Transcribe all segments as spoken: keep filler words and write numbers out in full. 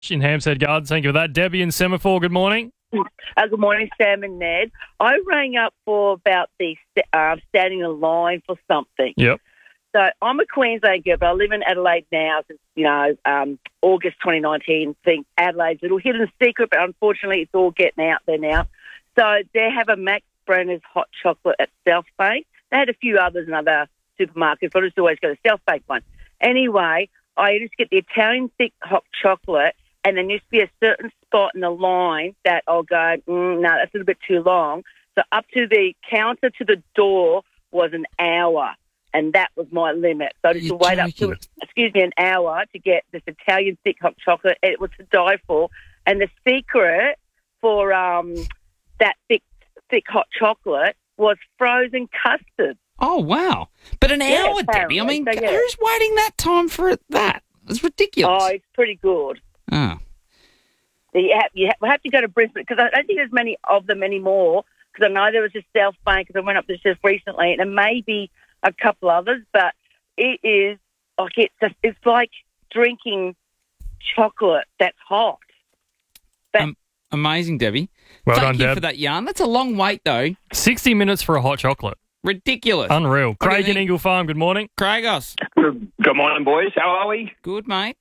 in Hampstead Gardens. Thank you for that. Debbie in Semaphore, good morning. Uh, good morning, Sam and Ned. I rang up for about the uh, standing in line for something. Yep. So I'm a Queensland girl, but I live in Adelaide now since, you know, um, August twenty nineteen. I think Adelaide's little hidden secret, but unfortunately it's all getting out there now. So they have a Max Brenner's hot chocolate at South Bank. They had a few others in other supermarkets, but I just always go to the South Bank one. Anyway, I used to get the Italian thick hot chocolate, and there used to be a certain spot in the line that I'll go, mm, no, that's a little bit too long. So up to the counter to the door was an hour, and that was my limit. So I used to wait up to, excuse me, an hour to get this Italian thick hot chocolate. It was to die for. And the secret for um, that thick, thick hot chocolate was frozen custard. Oh, wow. But an Yeah, hour, Debbie. I mean, so, yeah. who's waiting that time for that? It's ridiculous. Oh, it's pretty good. Oh. You have, you have, have to go to Brisbane because I don't think there's many of them anymore because I know there was a South Bank because I went up there just recently and maybe a couple others, but it is like it's, just, it's like drinking chocolate that's hot. But, Um, amazing, Debbie. Well Thank done, you Deb. for that yarn. That's a long wait, though. sixty minutes for a hot chocolate. Ridiculous. Unreal. What do you Craig in think? Ingle Farm, good morning. Cragos. Good morning, boys. How are we? Good, mate.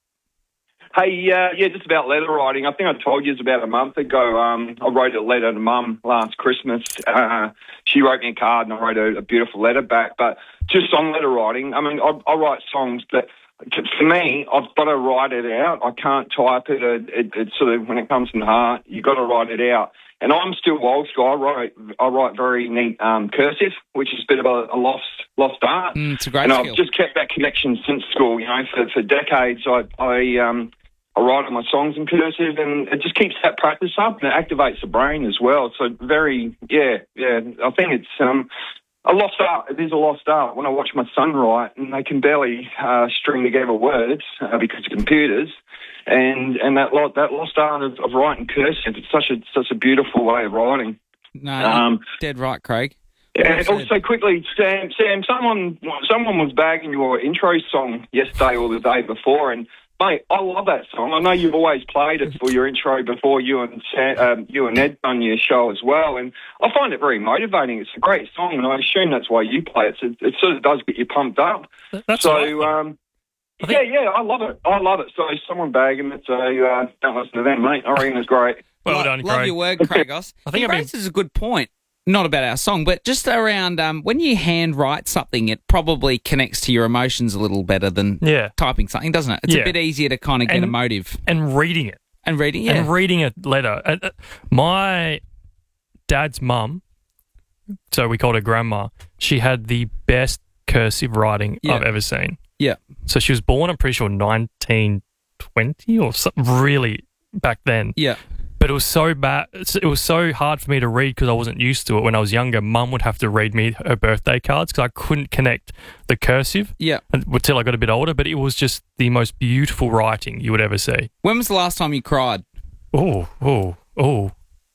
Hey, uh, yeah, just about letter writing. I think I told you it's about a month ago. Um, I wrote a letter to Mum last Christmas. Uh, she wrote me a card and I wrote a, a beautiful letter back. But just on letter writing, I mean, I, I write songs, but for me, I've got to write it out. I can't type it. It, it. It's sort of, when it comes from the heart, you've got to write it out. And I'm still old school. I write, I write very neat um, cursive, which is a bit of a, a lost lost art. Mm, it's a great and skill. I've just kept that connection since school. You know, for, for decades, I I um I write on my songs in cursive, and it just keeps that practice up, and it activates the brain as well. So very, yeah, yeah. I think it's um a lost art. It is a lost art. When I watch my son write, and they can barely uh, string together words uh, because of computers. And and that lot, that lost art of, of writing cursive, it's such a such a beautiful way of writing. No, Um, dead right, Craig. And Well also quickly, Sam, Sam, someone someone was bagging your intro song yesterday or the day before, and mate, I love that song. I know you've always played it for your intro before you and Sam, um, you and Ed done your show as well, and I find it very motivating. It's a great song, and I assume that's why you play it. So it sort of does get you pumped up. That's so. awesome. Um, I think- Yeah, yeah, I love it. I love it. So someone bagging it, so uh, don't listen to them, mate. I reckon it's great. Well Lo- done, Love Craig. your word, Cragos. I think he I've been- raises a good point. Not about our song, but just around um, when you hand write something, it probably connects to your emotions a little better than Yeah. typing something, doesn't it? It's Yeah. a bit easier to kind of get And- a motive. And reading it. And reading, yeah. And reading a letter. Uh, uh, My dad's mum, so we called her grandma, she had the best cursive writing Yeah. I've ever seen. yeah. So she was born, I'm pretty sure, nineteen twenty or something, really back then. Yeah. But it was so bad. It was so hard for me to read because I wasn't used to it. When I was younger, Mum would have to read me her birthday cards because I couldn't connect the cursive Yeah. until I got a bit older. But it was just the most beautiful writing you would ever see. When was the last time you cried? Oh, oh, oh.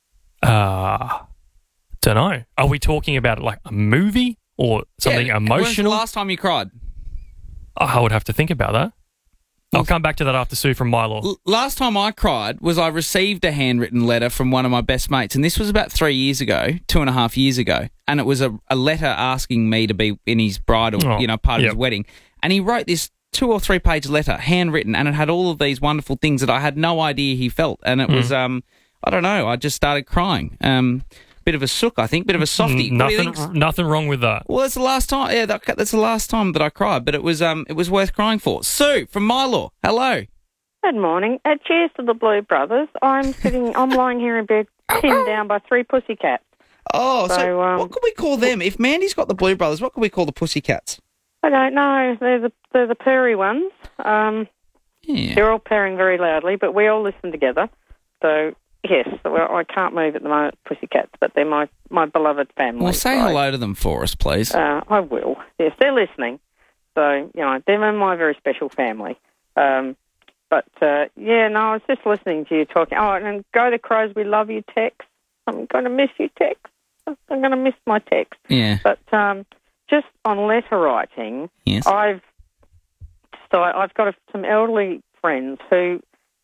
Uh, don't know. Are we talking about like a movie or something Yeah, When was emotional? the last time you cried? Oh, I would have to think about that. I'll come back to that after Sue from Milo. L- last time I cried was I received a handwritten letter from one of my best mates, and this was about three years ago, two and a half years ago, and it was a, a letter asking me to be in his bridal, Oh, you know, part of yep. his wedding. And he wrote this two or three page letter, handwritten, and it had all of these wonderful things that I had no idea he felt. And it was, um, I don't know, I just started crying. Um, bit of a sook, I think, bit of a softie. N- What do you nothing, think? nothing wrong with that. Well, that's the last time. Yeah, that, that's the last time that I cried, but it was, um, it was worth crying for. Sue from Milo, hello. Good morning. Uh, cheers to the Blue Brothers. I'm sitting, I'm lying here in bed, pinned down by three pussycats. Oh, so, So, um, what could we call them? If Mandy's got the Blue Brothers, what could we call the Pussycats? I don't know. They're the they're the purry ones. Um, Yeah. they're all purring very loudly, but we all listen together. So yes, well, I can't move at the moment, pussycats, but they're my my beloved family. Well, say right? hello to them for us, please. Uh, I will. Yes, they're listening. So you know, they're my very special family. Um, but uh, yeah, no, I was just listening to you talking. Oh, and go to Crows. We love you, Tex. I'm going to miss you, Tex. I'm going to miss my Tex. yeah. But um, just on letter writing, Yes. I've so I- I've got a, some elderly friends who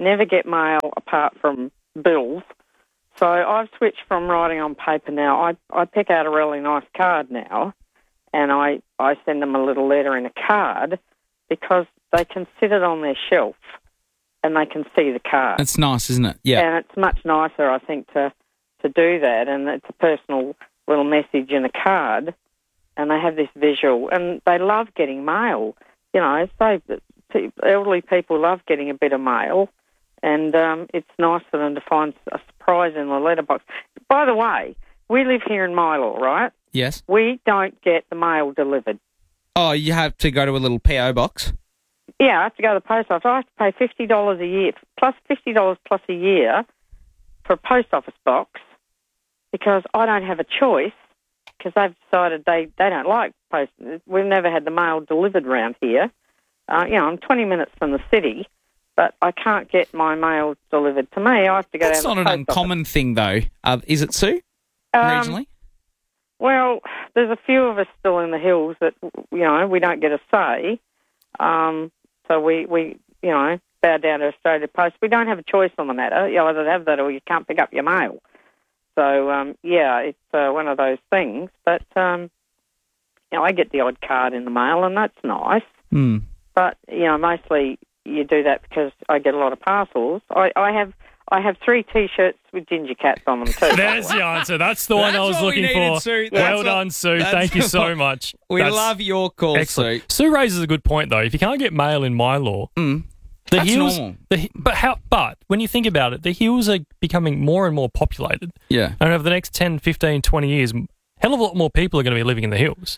never get mail apart from bills. So I've switched from writing on paper now. I, I pick out a really nice card now, and I, I send them a little letter in a card because they can sit it on their shelf and they can see the card. That's nice, isn't it? Yeah. And it's much nicer, I think, to, to do that, and it's a personal little message in a card, and they have this visual, and they love getting mail. You know, so elderly people love getting a bit of mail, and um, it's nice for them to find a surprise in the letterbox. By the way, we live here in Mylor, right? Yes. We don't get the mail delivered. Oh, you have to go to a little P O box? Yeah, I have to go to the post office. I have to pay fifty dollars a year, plus fifty dollars plus a year for a post office box because I don't have a choice because they've decided they, they don't like post. We've never had the mail delivered round here. Uh, you know, I'm twenty minutes from the city, but I can't get my mail delivered to me. I have to go That's down to not the an post office. uncommon thing, though. Uh, is it, Sue, Um, regionally? Well, there's a few of us still in the hills that, you know, we don't get a say. Um, so we, we, you know, bow down to Australia Post. We don't have a choice on the matter. You either have that or you can't pick up your mail. So, um, yeah, it's uh, one of those things. But, um, you know, I get the odd card in the mail, and that's nice. Mm. But, you know, mostly you do that because I get a lot of parcels. I, I have I have three T-shirts with ginger cats on them too. There's the answer. That's the one That's I was what we looking needed, for. Sue. Well That's what- done, Sue. that's Thank you so what- much. We That's love your call, excellent. Sue. Sue raises a good point, though. If you can't get mail in my law, Mm. the That's hills, normal. the, but how? But when you think about it, the hills are becoming more and more populated. Yeah. And over the next ten, fifteen, twenty years, hell of a lot more people are going to be living in the hills.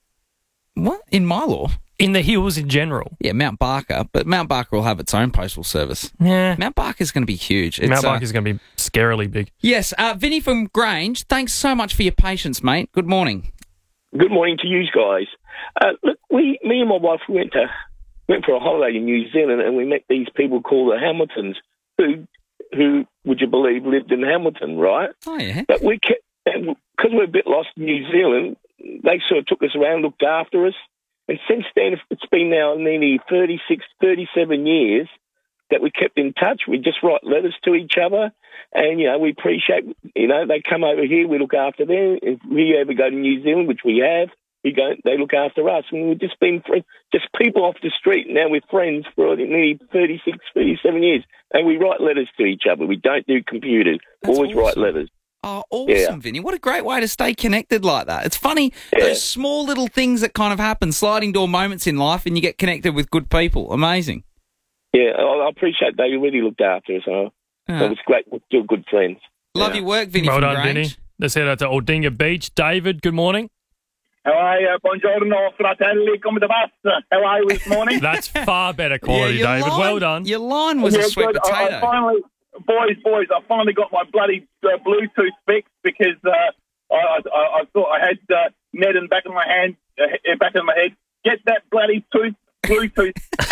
What? In my law? In the hills in general. Yeah, Mount Barker. But Mount Barker will have its own postal service. Yeah. Mount Barker's going to be huge. It's, Mount uh, Barker is going to be scarily big. Yes. Uh, Vinny from Grange, thanks so much for your patience, mate. Good morning. Good morning to you guys. Uh, look, we, me and my wife, we went to went for a holiday in New Zealand, and we met these people called the Hamiltons, who, who would you believe, lived in Hamilton, right? Oh, yeah. But we kept, because we're a bit lost in New Zealand, they sort of took us around, looked after us, and since then it's been now nearly thirty-six, thirty-seven years that we kept in touch. We just write letters to each other, and, you know, we appreciate, you know, they come over here, we look after them. If we ever go to New Zealand, which we have, we go, they look after us. And we've just been friends, just people off the street. Now we're friends for nearly thirty-six, thirty-seven years, and we write letters to each other. We don't do computers. That's Always write awesome. letters. Oh, awesome, Yeah. Vinny. What a great way to stay connected like that. It's funny, Yeah. those small little things that kind of happen, sliding door moments in life, and you get connected with good people. Amazing. Yeah, I I appreciate they really looked after us. Huh? Uh, So it's great. We're still good friends. love Yeah. your work, Vinny Well from done, Grange. Vinny. Let's head out to Aldinga Beach. David, good morning. How are you? Buongiorno, fratelli, come da basta. How are you this morning? That's far better quality, your David. line- well done. Your line was Yeah, a sweet good. I, potato. I finally, boys, boys, I finally got my bloody uh, Bluetooth fixed because uh, I, I, I thought I had uh, Ned in the back of my hand, uh, back of my head. Get that bloody tooth, Bluetooth.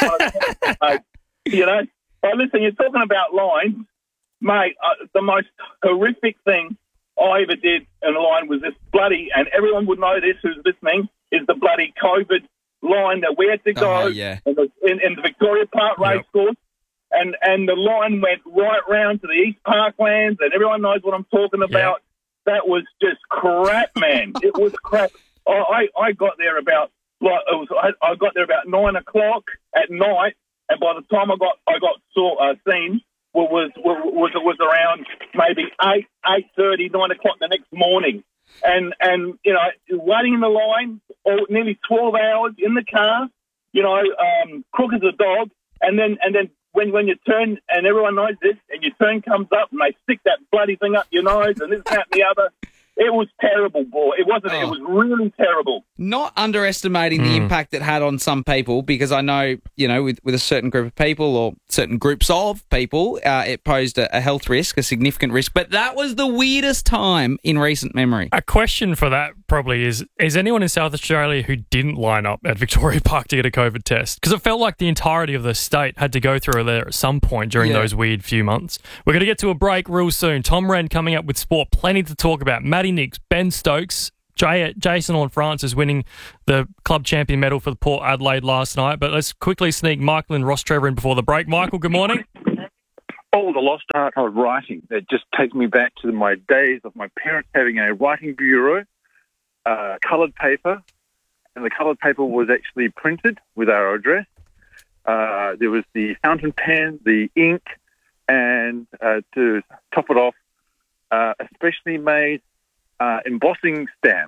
uh, you know, oh, listen, you're talking about lines, mate. Uh, the most horrific thing I ever did in a line was this bloody, and everyone would know this who's listening, is the bloody COVID line that we had to go Oh, yeah. in, the, in, in the Victoria Park Yep. racecourse. And and the line went right round to the East Parklands, and everyone knows what I'm talking about. That was just crap, man. It was crap. I, I, I got there about like it was. I, I got there about nine o'clock at night, and by the time I got I got saw uh, seen was was was was around maybe eight eight thirty nine o'clock the next morning, and and you know waiting in the line or nearly twelve hours in the car, you know, um, crook as a dog, and then and then. When when you turn, and everyone knows this, and your turn comes up, and they stick that bloody thing up your nose, and this, that, and the other. It was terrible, boy. It wasn't. Oh. It was really terrible. Not underestimating the Mm. impact it had on some people, because I know, you know, with, with a certain group of people or certain groups of people, uh, it posed a, a health risk, a significant risk. But that was the weirdest time in recent memory. A question for that probably is, is anyone in South Australia who didn't line up at Victoria Park to get a COVID test? Because it felt like the entirety of the state had to go through there at some point during Yeah. those weird few months. We're going to get to a break real soon. Tom Wren coming up with sport. Plenty to talk about. Matty Nicks, Ben Stokes, Jay, Jason Horne-Francis winning the club champion medal for the Port Adelaide last night. But let's quickly sneak Michael and Ross Trevor in before the break. Michael, good morning. Oh, the lost art of writing. It just takes me back to my days of my parents having a writing bureau, uh, coloured paper, and the coloured paper was actually printed with our address. Uh, there was the fountain pen, the ink, and uh, to top it off, uh, a specially made uh, embossing stamp.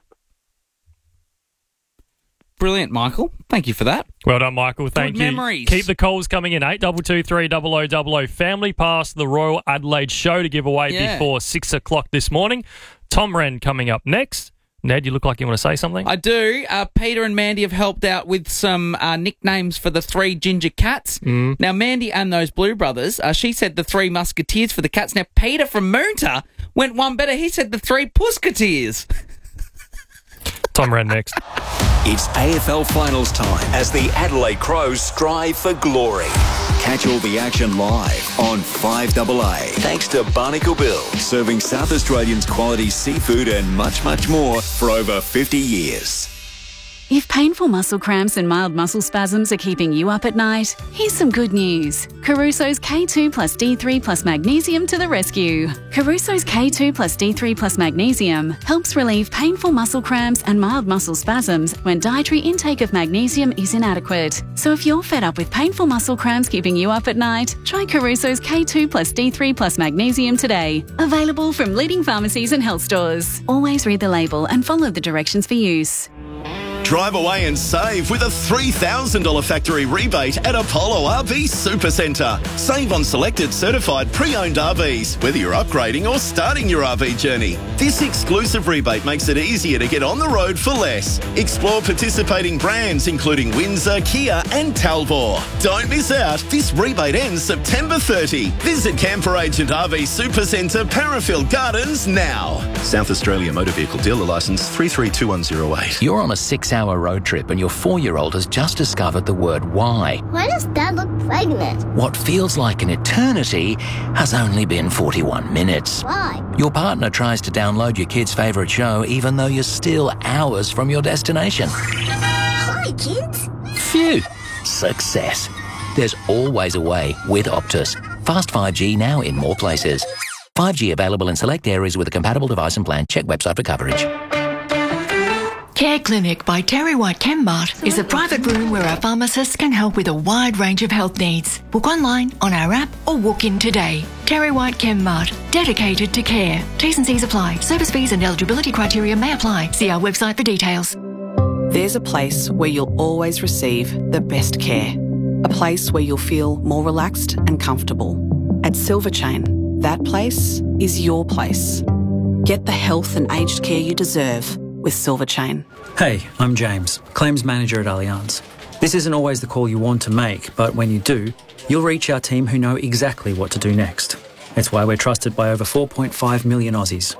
Brilliant, Michael. Thank you for that. Well done, Michael. Thank Good you. memories. Keep the calls coming in. eight two two three double oh double oh. Family Pass, the Royal Adelaide Show to give away Yeah. before six o'clock this morning. Tom Wren coming up next. Ned, you look like you want to say something? I do. Uh, Peter and Mandy have helped out with some uh, nicknames for the three ginger cats. Mm. Now, Mandy and those Blue Brothers, uh, she said the three musketeers for the cats. Now, Peter from Moonta went one better. He said the three Pusketeers. Tom Wren next. It's A F L finals time as the Adelaide Crows strive for glory. Catch all the action live on five A A. Thanks to Barnacle Bill, serving South Australians quality seafood and much, much more for over fifty years. If painful muscle cramps and mild muscle spasms are keeping you up at night, here's some good news. Caruso's K two plus D three plus magnesium to the rescue. Caruso's K two plus D three plus magnesium helps relieve painful muscle cramps and mild muscle spasms when dietary intake of magnesium is inadequate. So if you're fed up with painful muscle cramps keeping you up at night, try Caruso's K two plus D three plus magnesium today. Available from leading pharmacies and health stores. Always read the label and follow the directions for use. Drive away and save with a three thousand dollars factory rebate at Apollo R V Supercentre. Save on selected certified pre-owned R Vs, whether you're upgrading or starting your R V journey. This exclusive rebate makes it easier to get on the road for less. Explore participating brands including Windsor, Kia and Talbot. Don't miss out. This rebate ends September thirtieth. Visit Camper Agent R V Supercentre, Parafield Gardens now. South Australia Motor Vehicle Dealer Licence three three two one zero eight. You're on a six-hour road trip and your four-year-old has just discovered the word why. Why does Dad look pregnant? What feels like an eternity has only been forty-one minutes. Why? Your partner tries to download your kid's favourite show even though you're still hours from your destination. Hi, kids. Phew. Success. There's always a way with Optus. Fast five G now in more places. five G available in select areas with a compatible device and plan. Check website for coverage. Care Clinic by Terry White Chemmart is a private room where our pharmacists can help with a wide range of health needs. Book online, on our app or walk in today. Terry White Chemmart, dedicated to care. T's and C's apply. Service fees and eligibility criteria may apply. See our website for details. There's a place where you'll always receive the best care. A place where you'll feel more relaxed and comfortable. At Silver Chain, that place is your place. Get the health and aged care you deserve with Silver Chain. Hey, I'm James, Claims Manager at Allianz. This isn't always the call you want to make, but when you do, you'll reach our team who know exactly what to do next. It's why we're trusted by over four point five million Aussies.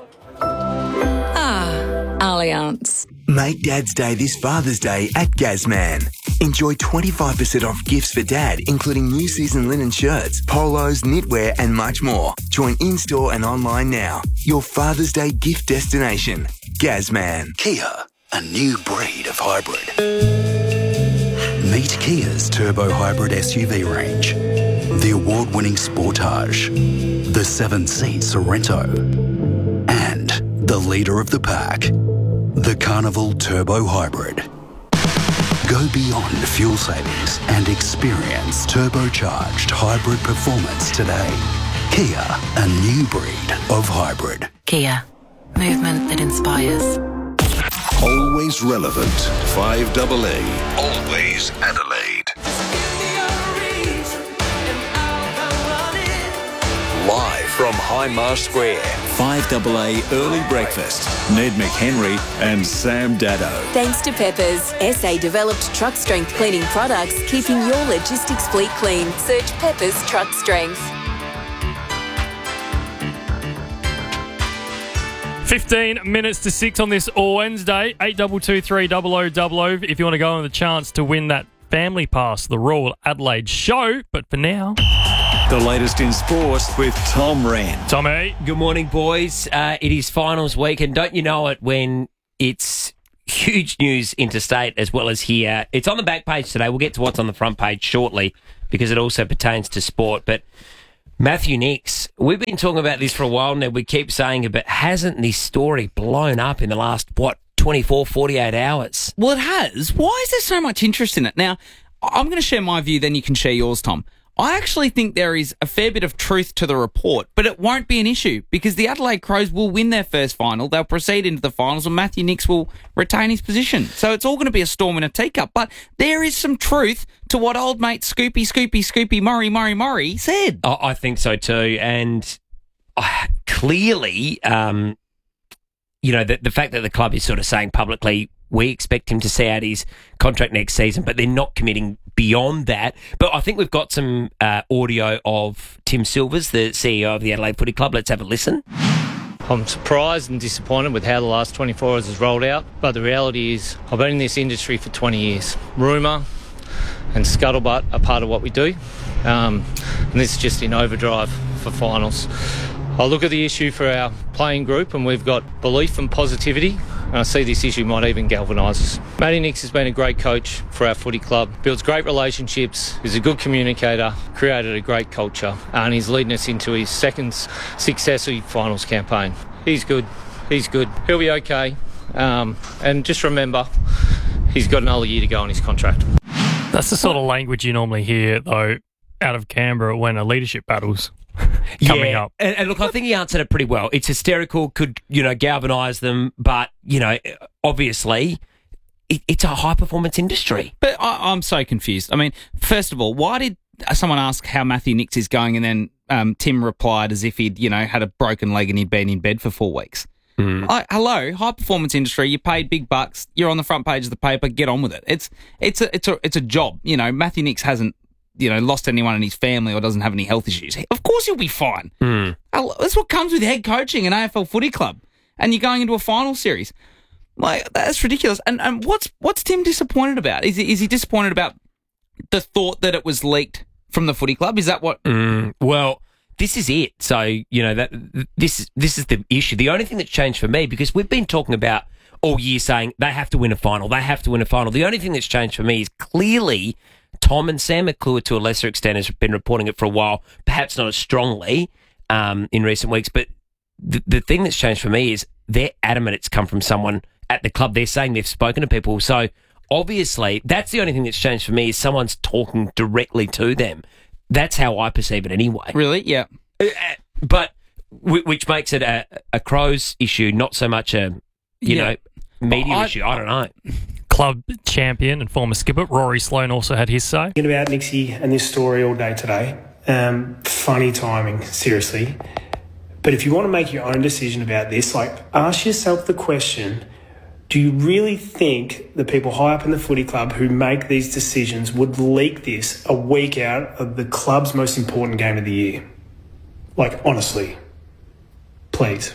Ah, Allianz. Make Dad's Day this Father's Day at Gazman. Enjoy twenty-five percent off gifts for Dad, including new season linen shirts, polos, knitwear and much more. Join in-store and online now. Your Father's Day gift destination. Gazman. Kia, a new breed of hybrid. Meet Kia's turbo hybrid S U V range. The award-winning Sportage, the seven-seat Sorento, and the leader of the pack, the Carnival Turbo Hybrid. Go beyond fuel savings and experience turbocharged hybrid performance today. Kia, a new breed of hybrid. Kia, movement that inspires. Always relevant. five A A. Always Adelaide. Live from Highmar Square, five A A Early Breakfast. Ned McHenry and Sam Dado. Thanks to Peppers, S A-developed truck strength cleaning products, keeping your logistics fleet clean. Search Peppers Truck Strength. fifteen minutes to six on this Wednesday. eight two two three double oh double oh if you want to go on the chance to win that family pass, the Royal Adelaide Show. But for now, the latest in sport with Tom Wren. Tommy. Good morning, boys. Uh, it is finals week, and don't you know it when it's huge news interstate as well as here. It's on the back page today. We'll get to what's on the front page shortly because it also pertains to sport. But Matthew Nicks, we've been talking about this for a while now. We keep saying it, but hasn't this story blown up in the last, what, twenty-four, forty-eight hours? Well, it has. Why is there so much interest in it? Now, I'm going to share my view, then you can share yours, Tom. I actually think there is a fair bit of truth to the report, but it won't be an issue because the Adelaide Crows will win their first final. They'll proceed into the finals and Matthew Nicks will retain his position. So it's all going to be a storm in a teacup. But there is some truth to what old mate Scoopy, Scoopy, Scoopy, Murray, Murray, Murray said. I, I think so too. And uh, clearly, um, you know, the, the fact that the club is sort of saying publicly, we expect him to see out his contract next season, but they're not committing beyond that. But I think we've got some uh, audio of Tim Silvers, the C E O of the Adelaide Footy Club. Let's have a listen. I'm surprised and disappointed with how the last twenty-four hours has rolled out, but the reality is I've been in this industry for twenty years. Rumour and scuttlebutt are part of what we do, um, and this is just in overdrive for finals. I look at the issue for our playing group and we've got belief and positivity, and I see this issue might even galvanise us. Matty Nicks has been a great coach for our footy club, builds great relationships, is a good communicator, created a great culture, and he's leading us into his second successive finals campaign. He's good, he's good, he'll be okay, um, and just remember, he's got another year to go on his contract. That's the sort of language you normally hear, though, out of Canberra when a leadership battle's coming yeah. up. And, and look, I think he answered it pretty well. It's hysterical, could, you know, galvanise them, but, you know, obviously it, it's a high-performance industry. But I, I'm so confused. I mean, first of all, why did someone ask how Matthew Nicks is going and then um, Tim replied as if he'd, you know, had a broken leg and he'd been in bed for four weeks? Mm. I, hello, high-performance industry, you paid big bucks, you're on the front page of the paper, get on with it. It's it's a, it's a, it's a job. You know, Matthew Nicks hasn't, you know, lost anyone in his family or doesn't have any health issues. Of course he'll be fine. Mm. That's what comes with head coaching an A F L footy club. And you're going into a final series. Like, that's ridiculous. And and what's what's Tim disappointed about? Is he, is he disappointed about the thought that it was leaked from the footy club? Is that what... Mm. Well, this is it. So, you know, that this, this is the issue. The only thing that's changed for me, because we've been talking about all year saying they have to win a final, they have to win a final. The only thing that's changed for me is clearly... Tom and Sam McClure, to a lesser extent, has been reporting it for a while, perhaps not as strongly um, in recent weeks. But the, the thing that's changed for me is they're adamant it's come from someone at the club. They're saying they've spoken to people. So obviously, that's the only thing that's changed for me is someone's talking directly to them. That's how I perceive it anyway. Really? Yeah. Uh, but which makes it a, a Crows issue, not so much a you yeah. know media I, issue. I don't know. Club champion and former skipper Rory Sloane also had his say. Thinking about Nixie and this story all day today. Um, funny timing, seriously. But if you want to make your own decision about this, like, ask yourself the question, do you really think the people high up in the footy club who make these decisions would leak this a week out of the club's most important game of the year? Like, honestly. Please.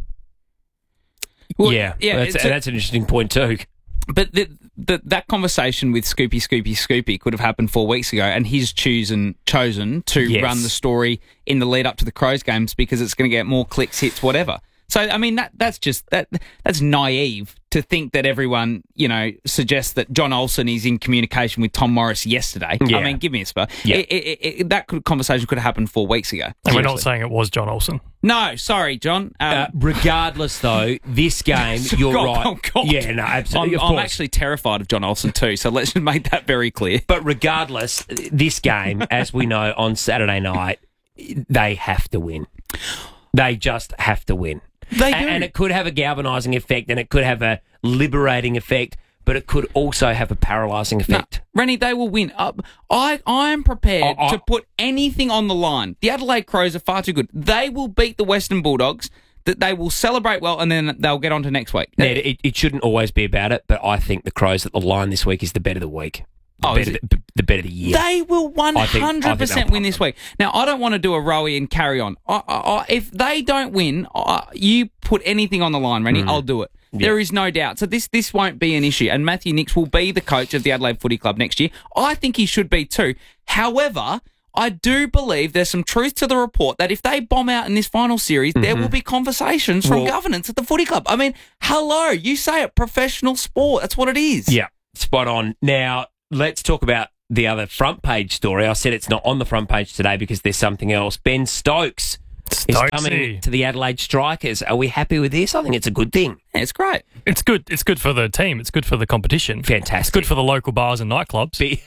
Well, yeah, yeah that's, a, that's an interesting point too. But the, the, that conversation with Scoopy, Scoopy, Scoopy could have happened four weeks ago, and he's chosen chosen to yes. run the story in the lead up to the Crows games because it's going to get more clicks, hits, whatever. So, I mean, that that's just that that's naive to think that everyone, you know, suggests that John Olsen is in communication with Tom Morris yesterday. Yeah. I mean, give me a spur. Yeah. It, it, it, that could, conversation could have happened four weeks ago. And Seriously. we're not saying it was John Olsen. No, sorry, John. Um, uh, regardless, though, this game, you're God, right. Oh, God. Yeah, no, absolutely. I'm, of I'm actually terrified of John Olsen too, so let's just make that very clear. But regardless, this game, as we know, on Saturday night, they have to win. They just have to win. They do. And it could have a galvanising effect and it could have a liberating effect, but it could also have a paralysing effect. No, Rennie, they will win. Uh, I I am prepared I, I, to put anything on the line. The Adelaide Crows are far too good. They will beat the Western Bulldogs. That they will celebrate well, and then they'll get on to next week. Yeah, it, it shouldn't always be about it, but I think the Crows at the line this week is the bet of the week. The, oh, bet, of the, the bet of the year. They will one hundred percent win this week. Now, I don't want to do a rowie and carry on. I, I, I, if they don't win, I, you put anything on the line, Rennie, mm. I'll do it. Yeah. There is no doubt. So this this won't be an issue. And Matthew Nicks will be the coach of the Adelaide Footy Club next year. I think he should be too. However, I do believe there's some truth to the report that if they bomb out in this final series, mm-hmm. there will be conversations from well, governance at the footy club. I mean, hello, you say it, professional sport. That's what it is. Yeah, spot on. Now, let's talk about the other front page story. I said it's not on the front page today because there's something else. Ben Stokes is Stokesy. coming to the Adelaide Strikers. Are we happy with this? I think it's a good thing. Yeah, it's great. It's good. It's good for the team. It's good for the competition. Fantastic. It's good for the local bars and nightclubs. Be-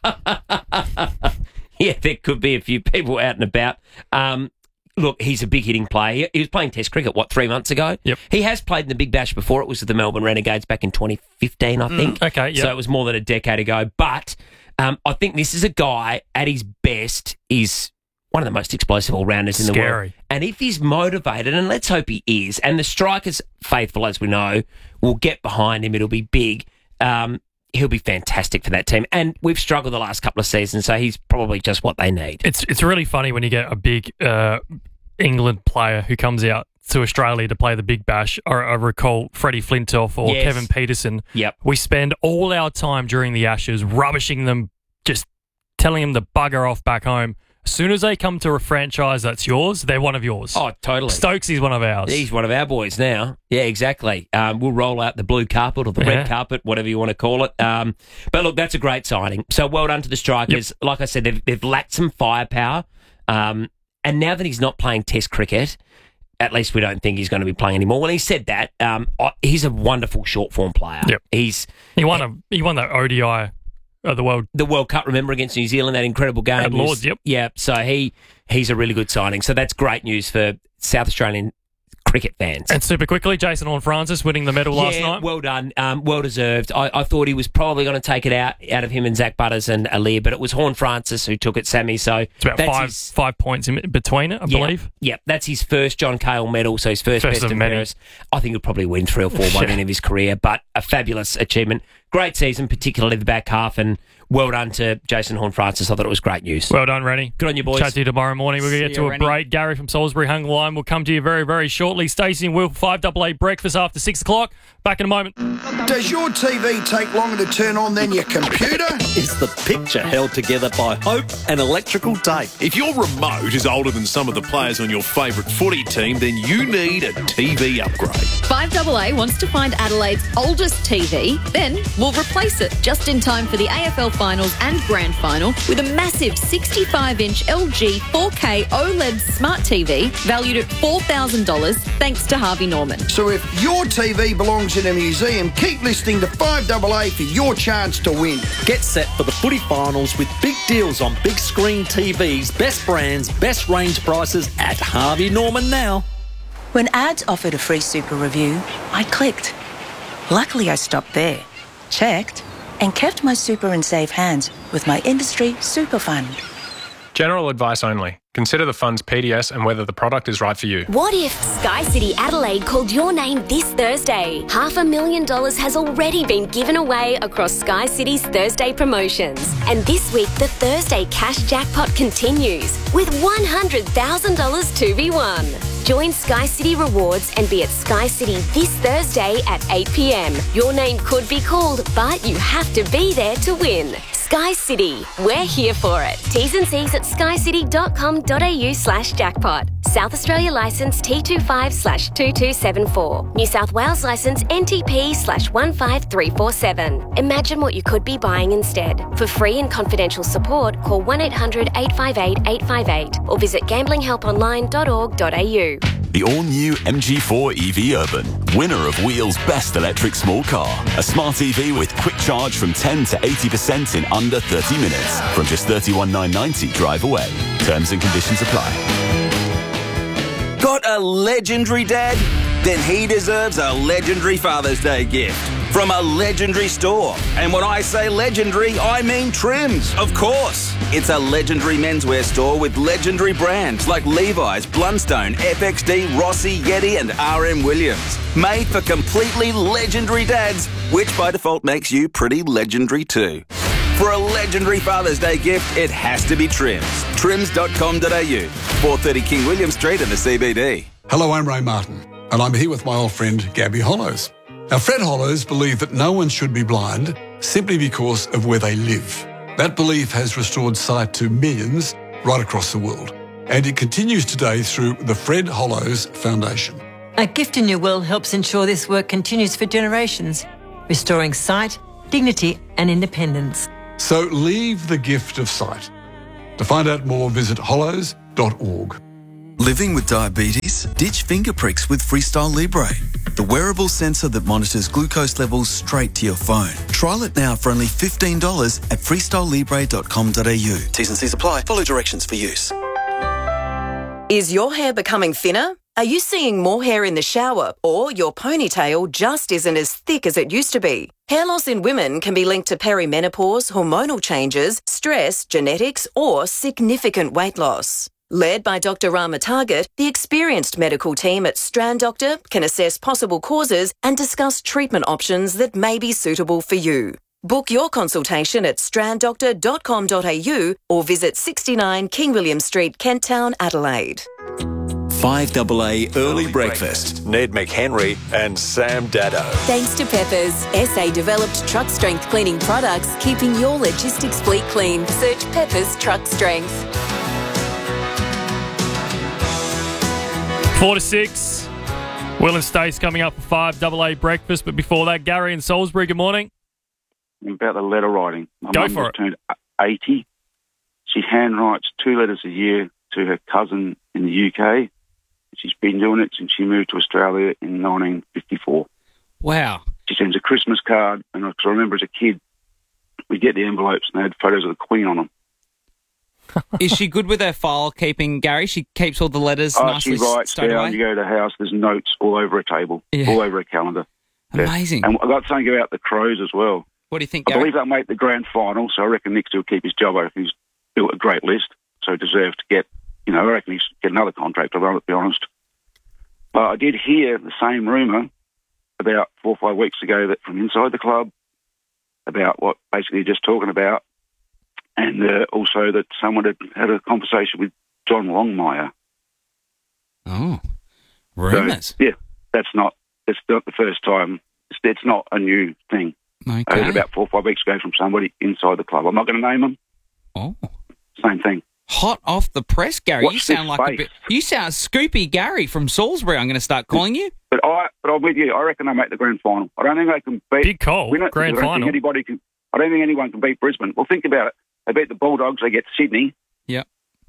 yeah, there could be a few people out and about. Um, look, he's a big hitting player. He was playing Test cricket, what, three months ago? Yep. He has played in the Big Bash before. It was with the Melbourne Renegades back in twenty fifteen, I think. Mm, okay, yep. So it was more than a decade ago. But um, I think this is a guy at his best is one of the most explosive all-rounders in the world. Scary. And if he's motivated, and let's hope he is, and the Strikers, faithful as we know, will get behind him, it'll be big, um, he'll be fantastic for that team. And we've struggled the last couple of seasons, so he's probably just what they need. It's it's really funny when you get a big uh, England player who comes out to Australia to play the Big Bash. Or I recall Freddie Flintoff or Yes. Kevin Peterson. Yep. We spend all our time during the Ashes rubbishing them, just telling them to bugger off back home. As soon as they come to a franchise that's yours, they're one of yours. Oh, totally. Stokes is one of ours. He's one of our boys now. Yeah, exactly. Um, we'll roll out the blue carpet or the Yeah. red carpet, whatever you want to call it. Um, but look, that's a great signing. So well done to the Strikers. Yep. Like I said, they've, they've lacked some firepower. Um, and now that he's not playing Test cricket, at least we don't think he's going to be playing anymore. Well, he said that. Um, I- he's a wonderful short form player. Yep. He's He won a he won the O D I of the world. the World Cup, remember, against New Zealand, that incredible game. At He was- Lords, yep. Yeah, so he he's a really good signing. So that's great news for South Australian cricket fans. And super quickly, Jason Horne-Francis winning the medal last yeah, night. well done. Um, well deserved. I, I thought he was probably going to take it out out of him and Zach Butters and Alir, but it was Horne-Francis who took it, Sammy. So It's about that's five his, five points in between it, I yeah, believe. Yeah, that's his first John Cale medal, so his first, First best of and many. fairest. I think he'll probably win three or four by the end of his career, but a fabulous achievement. Great season, particularly the back half, and well done to Jason Horne-Francis. I thought it was great news. Well done, Rennie. Good on you, boys. Chat to you tomorrow morning. We're going to get See to you, a Rennie. break. Gary from Salisbury hung the line. We'll come to you very, very shortly. Stacey and Will, five double eight breakfast after six o'clock. Back in a moment. Does your T V take longer to turn on than your computer? Is the picture held together by hope and electrical tape? If your remote is older than some of the players on your favourite footy team, then you need a T V upgrade. five A A wants to find Adelaide's oldest T V, then we'll replace it just in time for the A F L Finals and Grand Final with a massive sixty-five inch L G four K OLED smart T V valued at four thousand dollars thanks to Harvey Norman. So if your T V belongs in a museum, keep listening to five A A for your chance to win. Get set for the footy finals with big deals on big screen T Vs, best brands, best range prices at Harvey Norman now. When ads offered a free super review, I clicked. Luckily, I stopped there, checked, and kept my super in safe hands with my industry super fund. General advice only. Consider the fund's P D S and whether the product is right for you. What if Sky City Adelaide called your name this Thursday? Half a million dollars has already been given away across Sky City's Thursday promotions. And this week, the Thursday cash jackpot continues with one hundred thousand dollars to be won. Join Sky City Rewards and be at Sky City this Thursday at eight p m. Your name could be called, but you have to be there to win. Sky City, we're here for it. T's and C's at skycity.com.au slash jackpot. South Australia licence T twenty-five slash two two seven four. New South Wales licence N T P slash one five three four seven. Imagine what you could be buying instead. For free and confidential support, call one eight hundred eight five eight eight five eight or visit gambling help online dot org dot a u. The all-new M G four E V Urban, winner of Wheel's Best Electric Small Car. A smart E V with quick charge from ten to eighty percent in under thirty minutes. From just thirty-one thousand nine hundred ninety drive away. Terms and conditions apply. Got a legendary dad? Then he deserves a legendary Father's Day gift from a legendary store. And when I say legendary, I mean Trims, of course. It's a legendary menswear store with legendary brands like Levi's, Blundstone, F X D, Rossi, Yeti and R M Williams. Made for completely legendary dads, which by default makes you pretty legendary too. For a legendary Father's Day gift, it has to be Trims. trims dot com dot a u, four thirty King William Street in the C B D. Hello, I'm Ray Martin, and I'm here with my old friend Gabby Hollows. Now, Fred Hollows believed that no one should be blind simply because of where they live. That belief has restored sight to millions right across the world, and it continues today through the Fred Hollows Foundation. A Gift in Your Will helps ensure this work continues for generations, restoring sight, dignity and independence. So leave the gift of sight. To find out more, visit hollows dot org. Living with diabetes? Ditch finger pricks with Freestyle Libre, the wearable sensor that monitors glucose levels straight to your phone. Trial it now for only fifteen dollars at freestyle libre dot com dot a u. T's and C's apply. Follow directions for use. Is your hair becoming thinner? Are you seeing more hair in the shower, or your ponytail just isn't as thick as it used to be? Hair loss in women can be linked to perimenopause, hormonal changes, stress, genetics, or significant weight loss. Led by Doctor Rama Target, the experienced medical team at Strand Doctor can assess possible causes and discuss treatment options that may be suitable for you. Book your consultation at strand doctor dot com dot a u or visit sixty-nine King William Street, Kent Town, Adelaide. five A A Early Breakfast. Ned McHenry and Sam Dado. Thanks to Peppers, S A-developed truck strength cleaning products, keeping your logistics fleet clean. Search Peppers Truck Strength. Four to six. Will and Stace coming up for five A A breakfast, but before that, Gary in Salisbury, good morning. About the letter writing. My Go mum for just it. turned eighty. She handwrites two letters a year to her cousin in the U K. She's been doing it since she moved to Australia in nineteen fifty-four. Wow. She sends a Christmas card, and I I remember as a kid, we'd get the envelopes and they had photos of the Queen on them. Is she good with her file keeping, Gary? She keeps all the letters Oh, nicely she writes stowed down, away? you go to the house, there's notes all over a table, Yeah. all over a calendar. Yeah. Amazing. And I got something about the Crows as well. What do you think, I Gary? believe they'll make the grand final, so I reckon Nick will keep his job. I reckon he's built a great list, so he deserves to get, you know, I reckon he should get another contract, I'll be honest. But I did hear the same rumour about four or five weeks ago that from inside the club about what basically you're just talking about, and uh, also that someone had had a conversation with John Longmire. Oh, rumours. So, yeah, that's not, that's not the first time. It's, it's not a new thing. Okay. I heard about four or five weeks ago from somebody inside the club. I'm not going to name them. Oh. Same thing. Hot off the press, Gary. Watch you sound this like a space. bit. You sound Scoopy Gary from Salisbury. I'm going to start calling you. But I, but I'm with you. I reckon they make the grand final. I don't think they can beat. Big call, we don't- grand I don't final. Think anybody can. I don't think anyone can beat Brisbane. Well, think about it. They beat the Bulldogs. They get Sydney. Yep.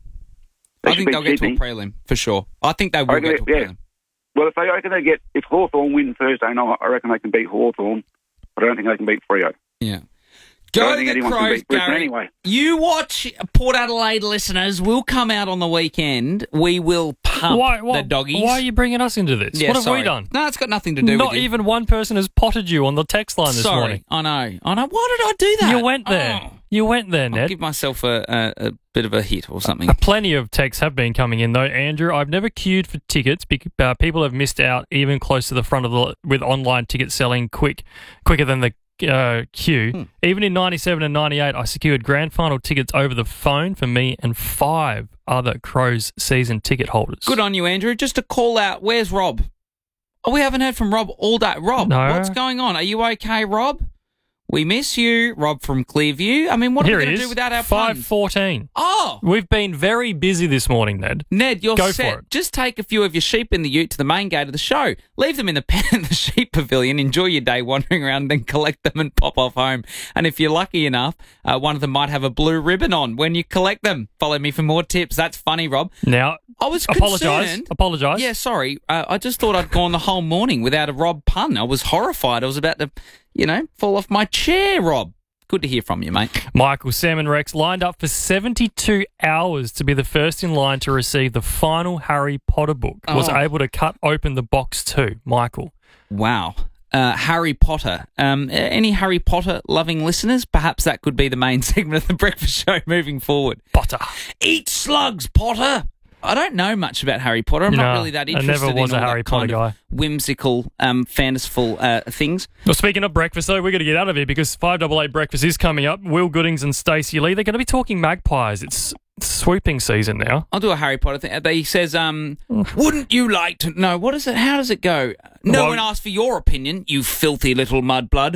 They I should think beat they'll get Sydney. to a prelim for sure. I think they I will reckon get to they- a yeah. prelim. Well, if they I reckon they get if Hawthorn win Thursday night, I reckon they can beat Hawthorn. I don't think they can beat Freo. Yeah. I Go don't think the anyone can Crows, beat Brisbane Gary. anyway. You watch Port Adelaide listeners. We'll come out on the weekend. We will pump Why, why, the doggies. why are you bringing us into this? Yeah, what have sorry. we done? No, it's got nothing to do Not with you. even one person has potted you on the text line this Sorry, morning. I know. I know. Why did I do that? You went there. Oh. You went there, I'll Ned. give myself a, a, a bit of a hit or something. Plenty of texts have been coming in, though. Andrew, I've never queued for tickets. Because, uh, people have missed out even close to the front of the with online ticket selling quick, quicker than the uh, queue. Hmm. Even in ninety-seven and ninety-eight, I secured grand final tickets over the phone for me and five other Crows season ticket holders. Good on you, Andrew. Just to call out, where's Rob? Oh, we haven't heard from Rob all day. Rob, No. what's going on? Are you okay, Rob? We miss you, Rob from Clearview. I mean, what Here are we it going to is, do without our five puns? fourteen. Oh! We've been very busy this morning, Ned. Ned, you're Go set. for it. Just take a few of your sheep in the ute to the main gate of the show. Leave them in the pen in the sheep pavilion. Enjoy your day wandering around, then collect them and pop off home. And if you're lucky enough, uh, one of them might have a blue ribbon on when you collect them. Follow me for more tips. That's funny, Rob. Now, I was apologise. concerned. Apologise. Yeah, sorry. Uh, I just thought I'd gone the whole morning without a Rob pun. I was horrified. I was about to, you know, fall off my chair, Rob. Good to hear from you, mate. Michael, Sam and Rex lined up for seventy-two hours to be the first in line to receive the final Harry Potter book. Was Oh. able to cut open the box too. Michael. Wow. Uh, Harry Potter. Um, a- any Harry Potter loving listeners? Perhaps that could be the main segment of the breakfast show moving forward. Potter. Eat slugs, Potter. I don't know much about Harry Potter. I'm No, not really that I interested never was in a all Harry that kind Potter of guy. whimsical, um, fanciful uh, things. Well, speaking of breakfast, though, we're going to get out of here because five A A breakfast is coming up. Will Goodings and Stacey Lee, they're going to be talking Magpies. It's swooping season now. I'll do a Harry Potter thing. He says, um, wouldn't you like to know? What is it? How does it go? No Well- one asked for your opinion, you filthy little mudblood.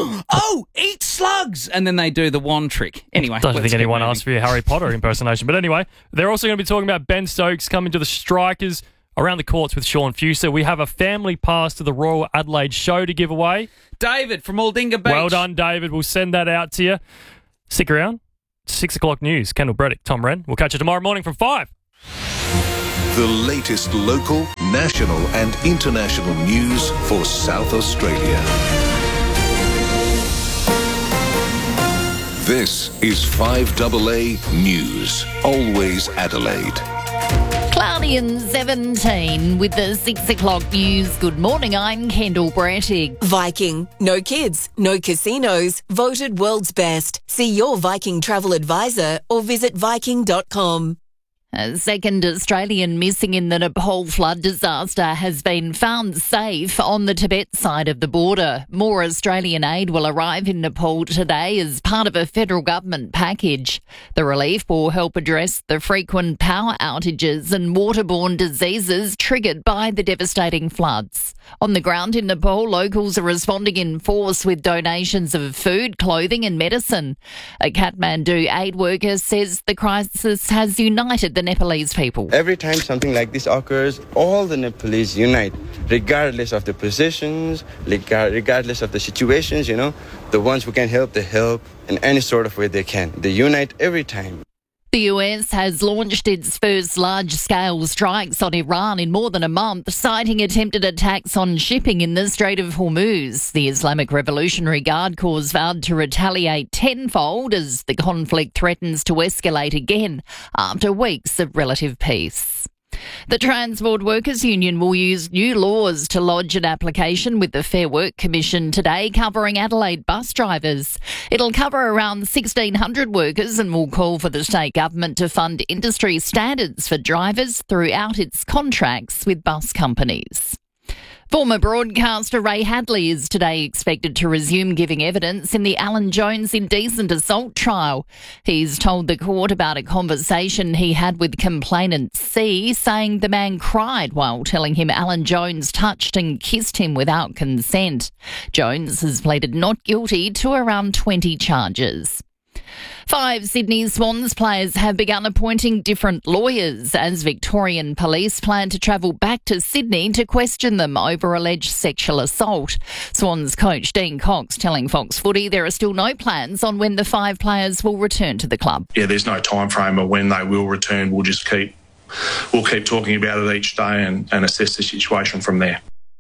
Oh, eat slugs! And then they do the wand trick. Anyway. I don't let's think get anyone moving. asked for your Harry Potter impersonation. But anyway, they're also going to be talking about Ben Stokes coming to the Strikers around the courts with Sean Fuser. We have a family pass to the Royal Adelaide show to give away. David from Aldinga Beach. Well done, David. We'll send that out to you. Stick around. Six o'clock news. Kendall Breddick, Tom Wren. We'll catch you tomorrow morning from five. The latest local, national and international news for South Australia. This is five A A News. Always Adelaide. Cloudy and seventeen with the six o'clock news. Good morning, I'm Kendall Brettig. Viking. No kids, no casinos. Voted world's best. See your Viking travel advisor or visit viking dot com. A second Australian missing in the Nepal flood disaster has been found safe on the Tibet side of the border. More Australian aid will arrive in Nepal today as part of a federal government package. The relief will help address the frequent power outages and waterborne diseases triggered by the devastating floods. On the ground in Nepal, locals are responding in force with donations of food, clothing and medicine. A Kathmandu aid worker says the crisis has united the Nepalese people. Every time something like this occurs, all the Nepalese unite, regardless of the positions, regardless of the situations, you know. The ones who can help, they help in any sort of way they can. They unite every time. The U S has launched its first large-scale strikes on Iran in more than a month, citing attempted attacks on shipping in the Strait of Hormuz. The Islamic Revolutionary Guard Corps vowed to retaliate tenfold as the conflict threatens to escalate again after weeks of relative peace. The Transport Workers Union will use new laws to lodge an application with the Fair Work Commission today covering Adelaide bus drivers. It'll cover around sixteen hundred workers and will call for the state government to fund industry standards for drivers throughout its contracts with bus companies. Former broadcaster Ray Hadley is today expected to resume giving evidence in the Alan Jones indecent assault trial. He's told the court about a conversation he had with complainant C, saying the man cried while telling him Alan Jones touched and kissed him without consent. Jones has pleaded not guilty to around twenty charges. Five Sydney Swans players have begun appointing different lawyers as Victorian police plan to travel back to Sydney to question them over alleged sexual assault. Swans coach Dean Cox telling Fox Footy there are still no plans on when the five players will return to the club. Yeah, there's no time frame of when they will return. We'll just keep we'll keep talking about it each day and, and assess the situation from there.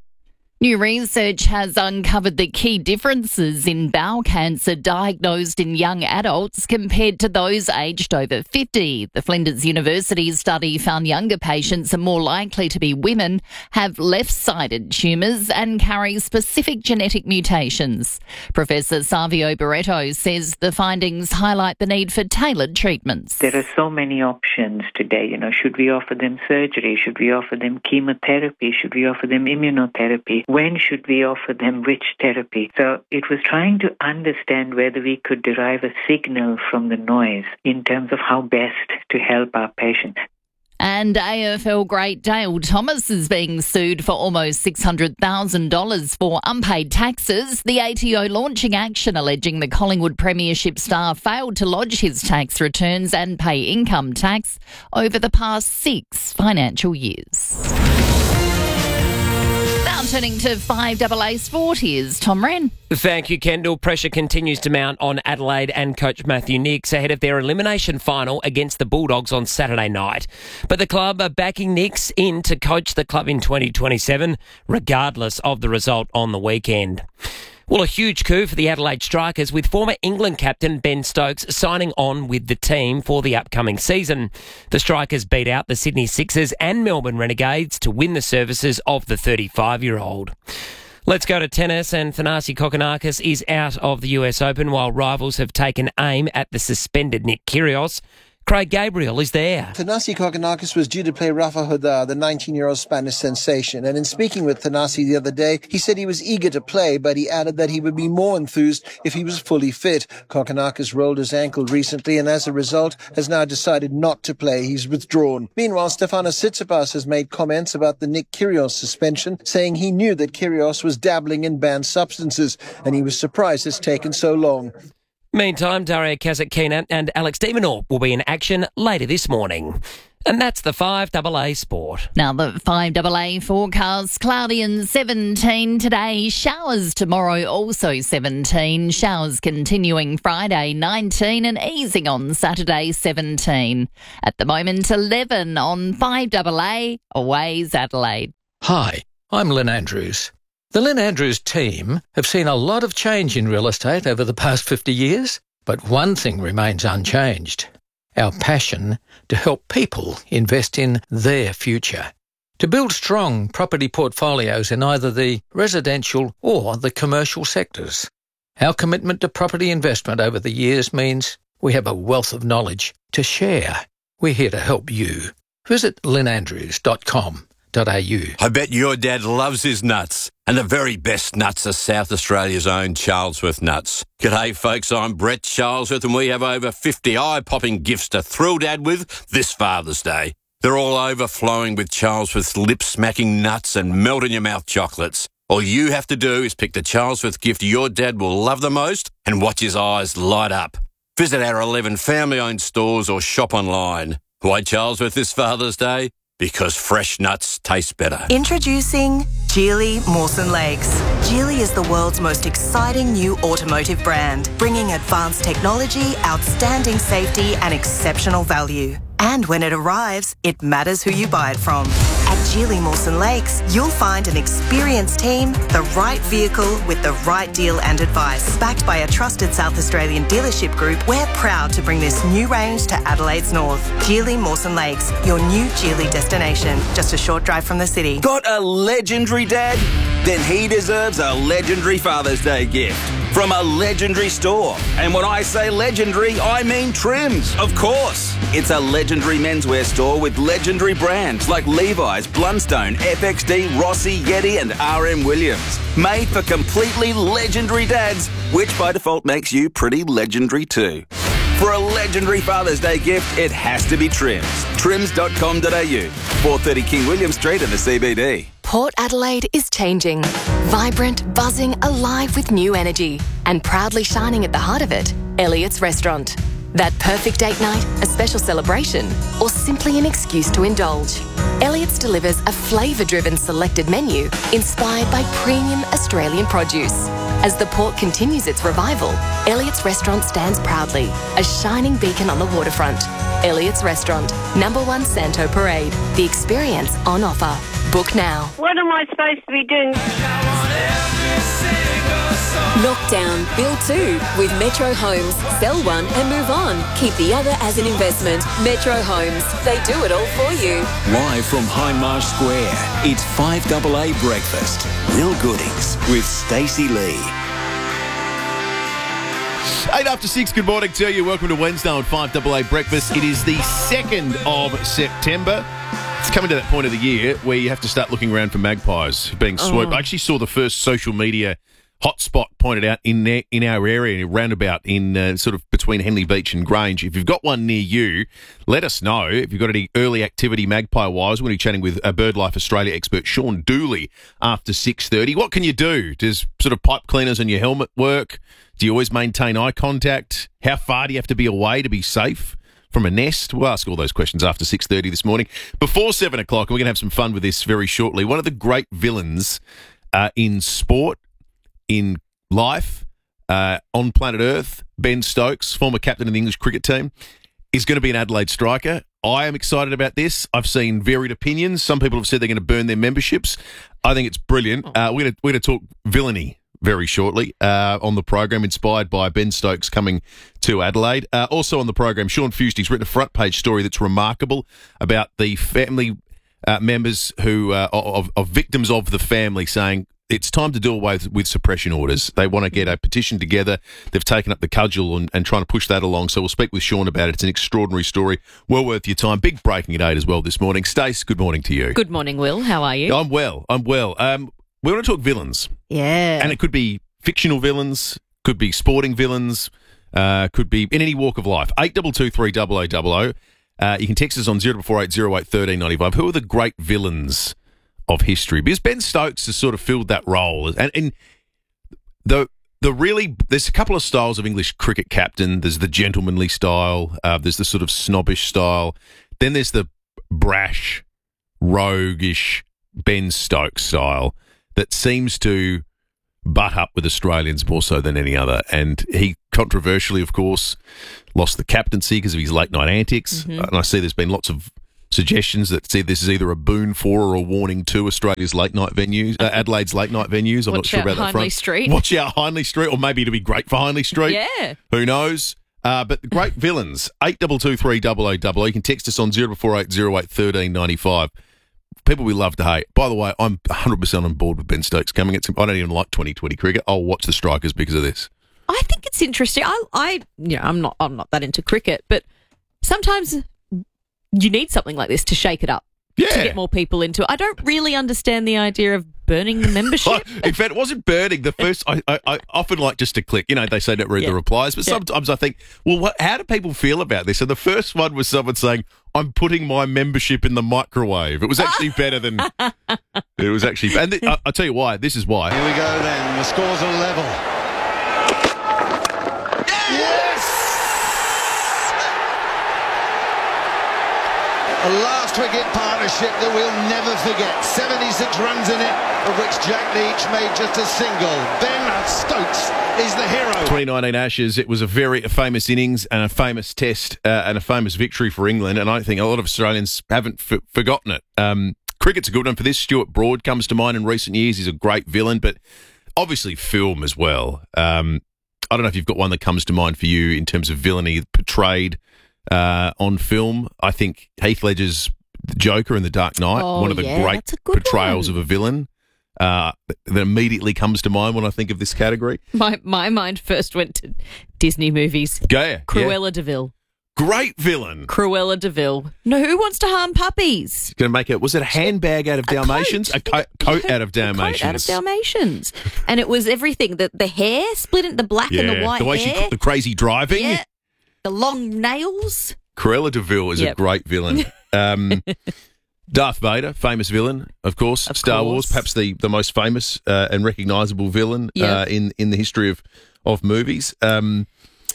New research has uncovered the key differences in bowel cancer diagnosed in young adults compared to those aged over fifty. The Flinders University study found younger patients are more likely to be women, have left-sided tumours and carry specific genetic mutations. Professor Savio Barreto says the findings highlight the need for tailored treatments. There are so many options today. You know, should we offer them surgery? Should we offer them chemotherapy? Should we offer them immunotherapy? When should we offer them which therapy? So it was trying to understand whether we could derive a signal from the noise in terms of how best to help our patients. And A F L great Dale Thomas is being sued for almost six hundred thousand dollars for unpaid taxes. The A T O launching action alleging the Collingwood Premiership star failed to lodge his tax returns and pay income tax over the past six financial years. Now turning to five A A Sport, here's Tom Wren. Thank you, Kendall. Pressure continues to mount on Adelaide and coach Matthew Nicks ahead of their elimination final against the Bulldogs on Saturday night. But the club are backing Nicks in to coach the club in twenty twenty-seven, regardless of the result on the weekend. Well, a huge coup for the Adelaide Strikers with former England captain Ben Stokes signing on with the team for the upcoming season. The Strikers beat out the Sydney Sixers and Melbourne Renegades to win the services of the thirty-five-year-old. Let's go to tennis, and Thanasi Kokkinakis is out of the U S Open while rivals have taken aim at the suspended Nick Kyrgios. Craig Gabriel is there. Thanasi Kokkinakis was due to play Rafa Nadal, the nineteen-year-old Spanish sensation. And in speaking with Thanasi the other day, he said he was eager to play, but he added that he would be more enthused if he was fully fit. Kokkinakis rolled his ankle recently and as a result has now decided not to play. He's withdrawn. Meanwhile, Stefanos Tsitsipas has made comments about the Nick Kyrgios suspension, saying he knew that Kyrgios was dabbling in banned substances and he was surprised it's taken so long. Meantime, Daria Kasatkina and Alex de Minaur will be in action later this morning. And that's the five double A Sport. Now the five double A forecast, cloudy and seventeen today, showers tomorrow also seventeen, showers continuing Friday nineteen and easing on Saturday seventeen. At the moment eleven on five double A, Aways Adelaide. Hi, I'm Lynn Andrews. The Lynn Andrews team have seen a lot of change in real estate over the past fifty years, but one thing remains unchanged. Our passion to help people invest in their future. To build strong property portfolios in either the residential or the commercial sectors. Our commitment to property investment over the years means we have a wealth of knowledge to share. We're here to help you. Visit lynn andrews dot com dot a u. I bet your dad loves his nuts. And the very best nuts are South Australia's own Charlesworth nuts. G'day folks, I'm Brett Charlesworth and we have over fifty eye-popping gifts to thrill Dad with this Father's Day. They're all overflowing with Charlesworth's lip-smacking nuts and melt-in-your-mouth chocolates. All you have to do is pick the Charlesworth gift your dad will love the most and watch his eyes light up. Visit our eleven family-owned stores or shop online. Why Charlesworth this Father's Day? Because fresh nuts taste better. Introducing Geely Mawson Lakes. Geely is the world's most exciting new automotive brand, bringing advanced technology, outstanding safety and exceptional value. And when it arrives, it matters who you buy it from. At Geely Mawson Lakes, you'll find an experienced team, the right vehicle with the right deal and advice. Backed by a trusted South Australian dealership group, we're proud to bring this new range to Adelaide's north. Geely Mawson Lakes, your new Geely destination. Just a short drive from the city. Got a legendary dad? Then he deserves a legendary Father's Day gift from a legendary store. And when I say legendary, I mean Trims, of course. It's a legendary menswear store with legendary brands like Levi's, Blundstone, F X D, Rossi, Yeti and R M Williams. Made for completely legendary dads, which by default makes you pretty legendary too. For a legendary Father's Day gift, it has to be Trims. trims dot com dot a u, four thirty King William Street in the C B D. Port Adelaide is changing. Vibrant, buzzing, alive with new energy. And proudly shining at the heart of it, Elliott's Restaurant. That perfect date night, a special celebration, or simply an excuse to indulge. Elliott's delivers a flavour-driven selected menu inspired by premium Australian produce. As the port continues its revival, Elliott's Restaurant stands proudly, a shining beacon on the waterfront. Elliott's Restaurant, number one Santo Parade. The experience on offer. Book now. What am I supposed to be doing? Lockdown, build two with Metro Homes. Sell one and move on. Keep the other as an investment. Metro Homes. They do it all for you. Live from Hindmarsh Square, it's five double A Breakfast. Real goodings with Stacey Lee. Eight after six, good morning to you. Welcome to Wednesday on five double A Breakfast. It is the second of September. It's coming to that point of the year where you have to start looking around for magpies being swooped. Oh. I actually saw the first social media hotspot pointed out in their, in our area, in a roundabout in uh, sort of between Henley Beach and Grange. If you've got one near you, let us know. If you've got any early activity magpie-wise, we're going to be chatting with a BirdLife Australia expert, Sean Dooley, after six thirty. What can you do? Does sort of pipe cleaners on your helmet work? Do you always maintain eye contact? How far do you have to be away to be safe from a nest? We'll ask all those questions after six thirty this morning. Before seven o'clock, and we're going to have some fun with this very shortly. One of the great villains uh, in sport, in life, uh, on planet Earth, Ben Stokes, former captain of the English cricket team, is going to be an Adelaide striker. I am excited about this. I've seen varied opinions. Some people have said they're going to burn their memberships. I think it's brilliant. Uh, we're going to, we're going to talk villainy very shortly uh, on the program, inspired by Ben Stokes coming to Adelaide. Uh, also on the program, Sean Fusty's written a front page story that's remarkable about the family uh, members who uh, of, of victims of the family saying it's time to do away with, with suppression orders. They want to get a petition together. They've taken up the cudgel and, and trying to push that along. So we'll speak with Sean about it. It's an extraordinary story. Well worth your time. Big breaking at eight as well this morning. Stace, good morning to you. Good morning, Will. How are you? I'm well. I'm well. Um, we want to talk villains. Yeah. And it could be fictional villains, could be sporting villains, uh, could be in any walk of life. eight two two three double oh double oh. Uh, you can text us on zero four eight zero eight one three nine five. Who are the great villains of history? Because Ben Stokes has sort of filled that role. And, and the the really, there's a couple of styles of English cricket captain. There's the gentlemanly style. Uh, there's the sort of snobbish style. Then there's the brash, roguish Ben Stokes style that seems to butt up with Australians more so than any other. And he controversially, of course, lost the captaincy because of his late night antics. Mm-hmm. And I see there's been lots of suggestions that see this is either a boon for or a warning to Australia's late night venues, uh, Adelaide's late night venues. I'm Watch not sure out about that Hindley front. Street. Watch out Hindley Street, or maybe it'll be great for Hindley Street. Yeah. Who knows? Uh, but great villains, eight two two three double oh double oh. You can text us on zero four eight zero eight one three nine five. People we love to hate. By the way, I'm one hundred percent on board with Ben Stokes coming. It's, I don't even like twenty twenty cricket. I'll watch the Strikers because of this. I think it's interesting. I, I, you know, I'm not, I'm not that into cricket, but sometimes you need something like this to shake it up, yeah. to get more people into it. I don't really understand the idea of burning the membership. In fact, it wasn't burning. The first, I, I, I often like just to click. You know, they say don't read Yeah. the replies, but Yeah. sometimes I think, well, what, how do people feel about this? And the first one was someone saying, "I'm putting my membership in the microwave." It was actually better than it was actually. And th- I, I'll tell you why. This is why. Here we go then. The scores are level. A last wicket partnership that we'll never forget. seventy-six runs in it, of which Jack Leach made just a single. Ben Stokes is the hero. twenty nineteen Ashes, it was a very famous innings and a famous test uh, and a famous victory for England, and I think a lot of Australians haven't f- forgotten it. Um, cricket's a good one for this. Stuart Broad comes to mind in recent years. He's a great villain, but obviously film as well. Um, I don't know if you've got one that comes to mind for you in terms of villainy portrayed uh, on film. I think Heath Ledger's Joker in The Dark Knight, Oh, one of the yeah, great that's a good portrayals one. of a villain uh, that immediately comes to mind when I think of this category. My my mind first went to Disney movies. Go, yeah. Cruella de Vil. Great villain. Cruella de Vil. No, who wants to harm puppies? Going to make it. Was it a handbag out of Dalmatians? A coat, a coat out of Dalmatians. Coat out of Dalmatians. And it was everything. The the hair split into the black yeah, and the white the way hair. she the crazy driving. Yeah. The long nails. Cruella de Vil is Yep. a great villain. Um, Darth Vader, famous villain, of course. Of Star course. Wars, perhaps the, the most famous uh, and recognisable villain Yep. uh, in in the history of of movies. Um,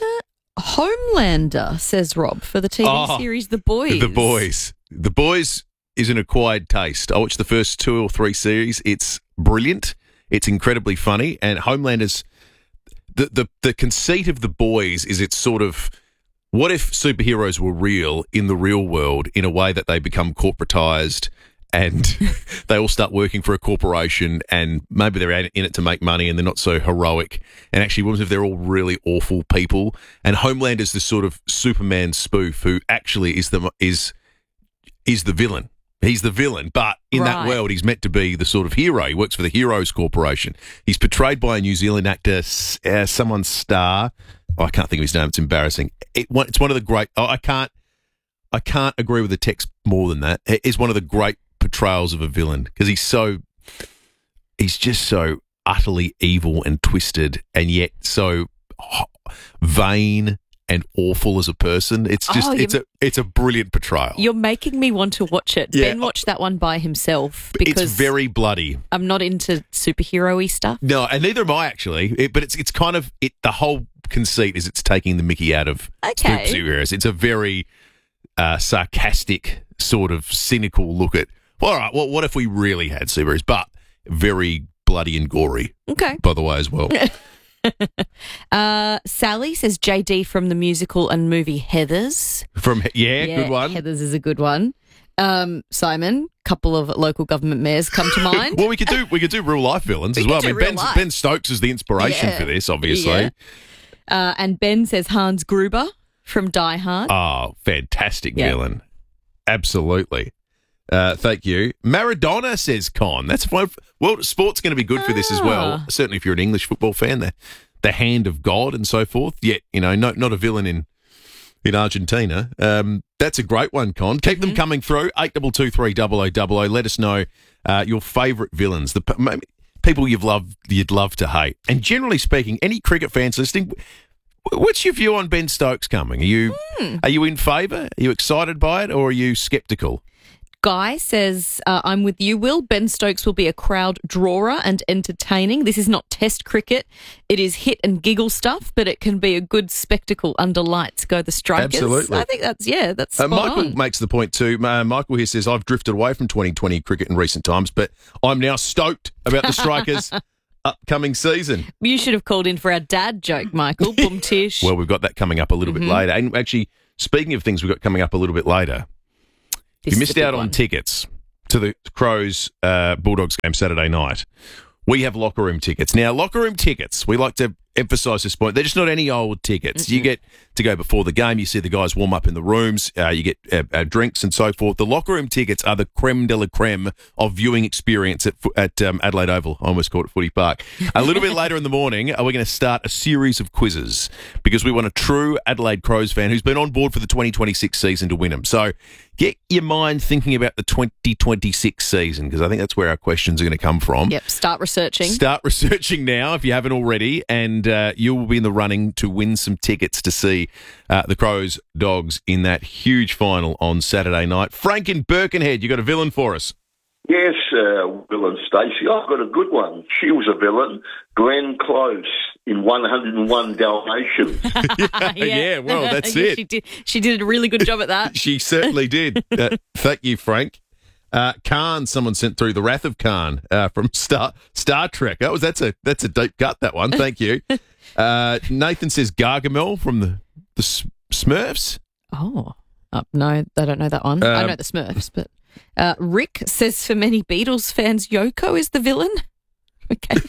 Homelander, says Rob, for the T V Oh, series The Boys. The Boys. The Boys is an acquired taste. I watched the first two or three series. It's brilliant. It's incredibly funny. And Homelander's the, the, the conceit of The Boys is it's sort of what if superheroes were real in the real world in a way that they become corporatized and they all start working for a corporation and maybe they're in it to make money and they're not so heroic. And actually, what if they're all really awful people? And Homelander's this sort of Superman spoof who actually is the is is the villain. He's the villain, but in that Right. world, he's meant to be the sort of hero. He works for the Heroes Corporation. He's portrayed by a New Zealand actor, s- uh, someone star. Oh, I can't think of his name. It's embarrassing. It, one- it's one of the great. Oh, I can't. I can't agree with the text more than that. It is one of the great portrayals of a villain because he's so. He's just so utterly evil and twisted, and yet so ho- vain and awful as a person. It's just. Oh, it's you- a. It's a brilliant portrayal. You're making me want to watch it. Yeah. Ben watched that one by himself because It's very bloody. I'm not into superhero-y stuff. No, and neither am I actually. It, but it's it's kind of it. The whole conceit is it's taking the Mickey out of Okay. superheroes. It's a very uh, sarcastic, sort of cynical look at. Well, all right, well, what if we really had superheroes? But very bloody and gory. Okay. By the way, as well. Uh, Sally says J D from the musical and movie Heathers. From yeah, good one. Heathers is a good one. Um, Simon, couple of local government mayors come to mind. Well, we could do we could do real life villains We as well. could I do mean, real Ben life. Ben Stokes is the inspiration Yeah. for this, obviously. Yeah. Uh, and Ben says Hans Gruber from Die Hard. Oh, fantastic Yeah. villain. Absolutely. Uh, thank you. Maradona says Con. That's fine. Well, sport's going to be good for this as well. Ah. Certainly if you're an English football fan, the, the hand of God and so forth. Yet, you know, no, not a villain in in Argentina. Um, that's a great one, Con. Keep Mm-hmm. them coming through. eight two two three double oh double oh. Let us know uh, your favourite villains, the p- maybe people you've loved, you'd love to hate. And generally speaking, any cricket fans listening, what's your view on Ben Stokes coming? Are you Hmm. are you in favour? Are you excited by it, or are you sceptical? Guy says, uh, I'm with you, Will. Ben Stokes will be a crowd drawer and entertaining. This is not test cricket. It is hit and giggle stuff, but it can be a good spectacle under lights. Go the Strikers. Absolutely. I think that's, yeah, that's Uh, spot Michael on. makes the point too. Uh, Michael here says, I've drifted away from twenty twenty cricket in recent times, but I'm now stoked about the Strikers' upcoming season. You should have called in for our dad joke, Michael. Boom tish. Well, we've got that coming up a little Mhm. bit later. And actually, speaking of things we've got coming up a little bit later, This you is missed a big out on one. tickets to the Crows uh, Bulldogs game Saturday night. We have locker room tickets. Now, locker room tickets, we like to emphasise this point, they're just not any old tickets. Mm-hmm. You get to go before the game, you see the guys warm up in the rooms, uh, you get uh, uh, drinks and so forth. The locker room tickets are the creme de la creme of viewing experience at, at um, Adelaide Oval. I almost called it Footy Park. A little bit later in the morning, uh, we're going to start a series of quizzes because we want a true Adelaide Crows fan who's been on board for the twenty twenty-six season to win them. So get your mind thinking about the twenty twenty-six season because I think that's where our questions are going to come from. Yep, start researching. Start researching now if you haven't already, and uh, you will be in the running to win some tickets to see uh, the Crows Dogs in that huge final on Saturday night. Frank in Birkenhead, you got a villain for us? Yes, uh, Will and Stacey. I've got a good one. She was a villain. Glenn Close in one oh one Dalmatians. yeah, yeah, well, that's Yeah, it. She did, she did a really good job at that. She certainly did. Uh, thank you, Frank. Uh, Khan, someone sent through the Wrath of Khan uh, from Star Star Trek. That was that's a that's a deep cut. That one. Thank you. Uh, Nathan says Gargamel from the the S- Smurfs. Oh, uh, no, they don't know that one. I Um, know the Smurfs, but uh, Rick says for many Beatles fans, Yoko is the villain. Okay.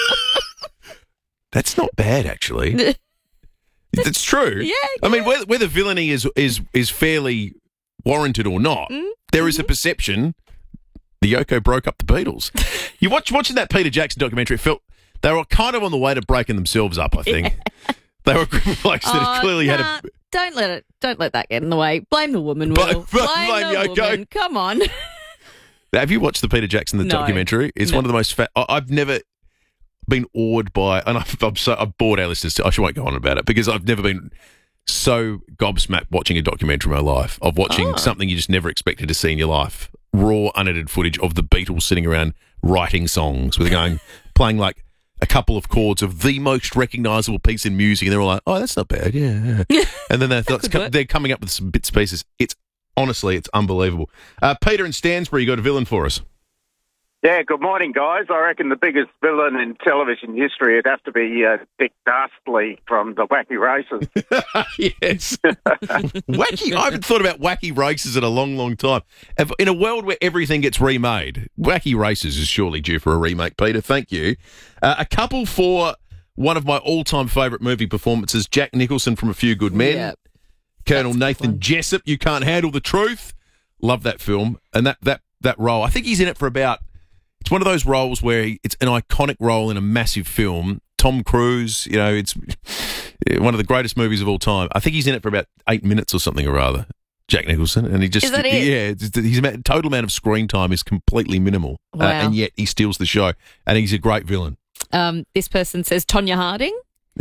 That's not bad, actually. That's true. Yeah, I mean, whether, whether villainy is is is fairly warranted or not, Mm, there is a perception the Yoko broke up the Beatles. You watch watching that Peter Jackson documentary, it felt they were kind of on the way to breaking themselves up. I think they were a group of blokes that had Oh, clearly nah, had a. Don't let it. Don't let that get in the way. Blame the woman, Blame- Will. blame the Yoko. woman. Come on. Have you watched the Peter Jackson the No. documentary? It's No. one of the most. Fa- I- I've never been awed by, and I've, I'm so I've bored our listeners. I won't go on about it because I've never been so gobsmacked watching a documentary in my life of watching Oh. something you just never expected to see in your life. Raw, unedited footage of the Beatles sitting around writing songs, with going playing like a couple of chords of the most recognisable piece in music, and they're all like, "Oh, that's not bad, yeah." yeah." And then they're, could work. they're coming up with some bits and pieces. It's honestly, it's unbelievable. Uh, Peter in Stansbury, you got a villain for us? Yeah, good morning, guys. I reckon the biggest villain in television history would have to be uh, Dick Dastardly from the Wacky Races. Yes. Wacky. I haven't thought about Wacky Races in a long, long time. If- In a world where everything gets remade, Wacky Races is surely due for a remake, Peter. Thank you. Uh, a couple for one of my all-time favourite movie performances, Jack Nicholson from A Few Good Men. Yep. Colonel Nathan Jessup, You Can't Handle the Truth. Love that film. And that, that, that role, I think he's in it for about... It's one of those roles where he, it's an iconic role in a massive film. Tom Cruise, you know, it's one of the greatest movies of all time. I think he's in it for about eight minutes or something or other. Jack Nicholson, and he just Is that it? yeah, it's, his ma- total amount of screen time is completely minimal, uh, Wow. and yet he steals the show, and he's a great villain. Um, this person says Tonya Harding.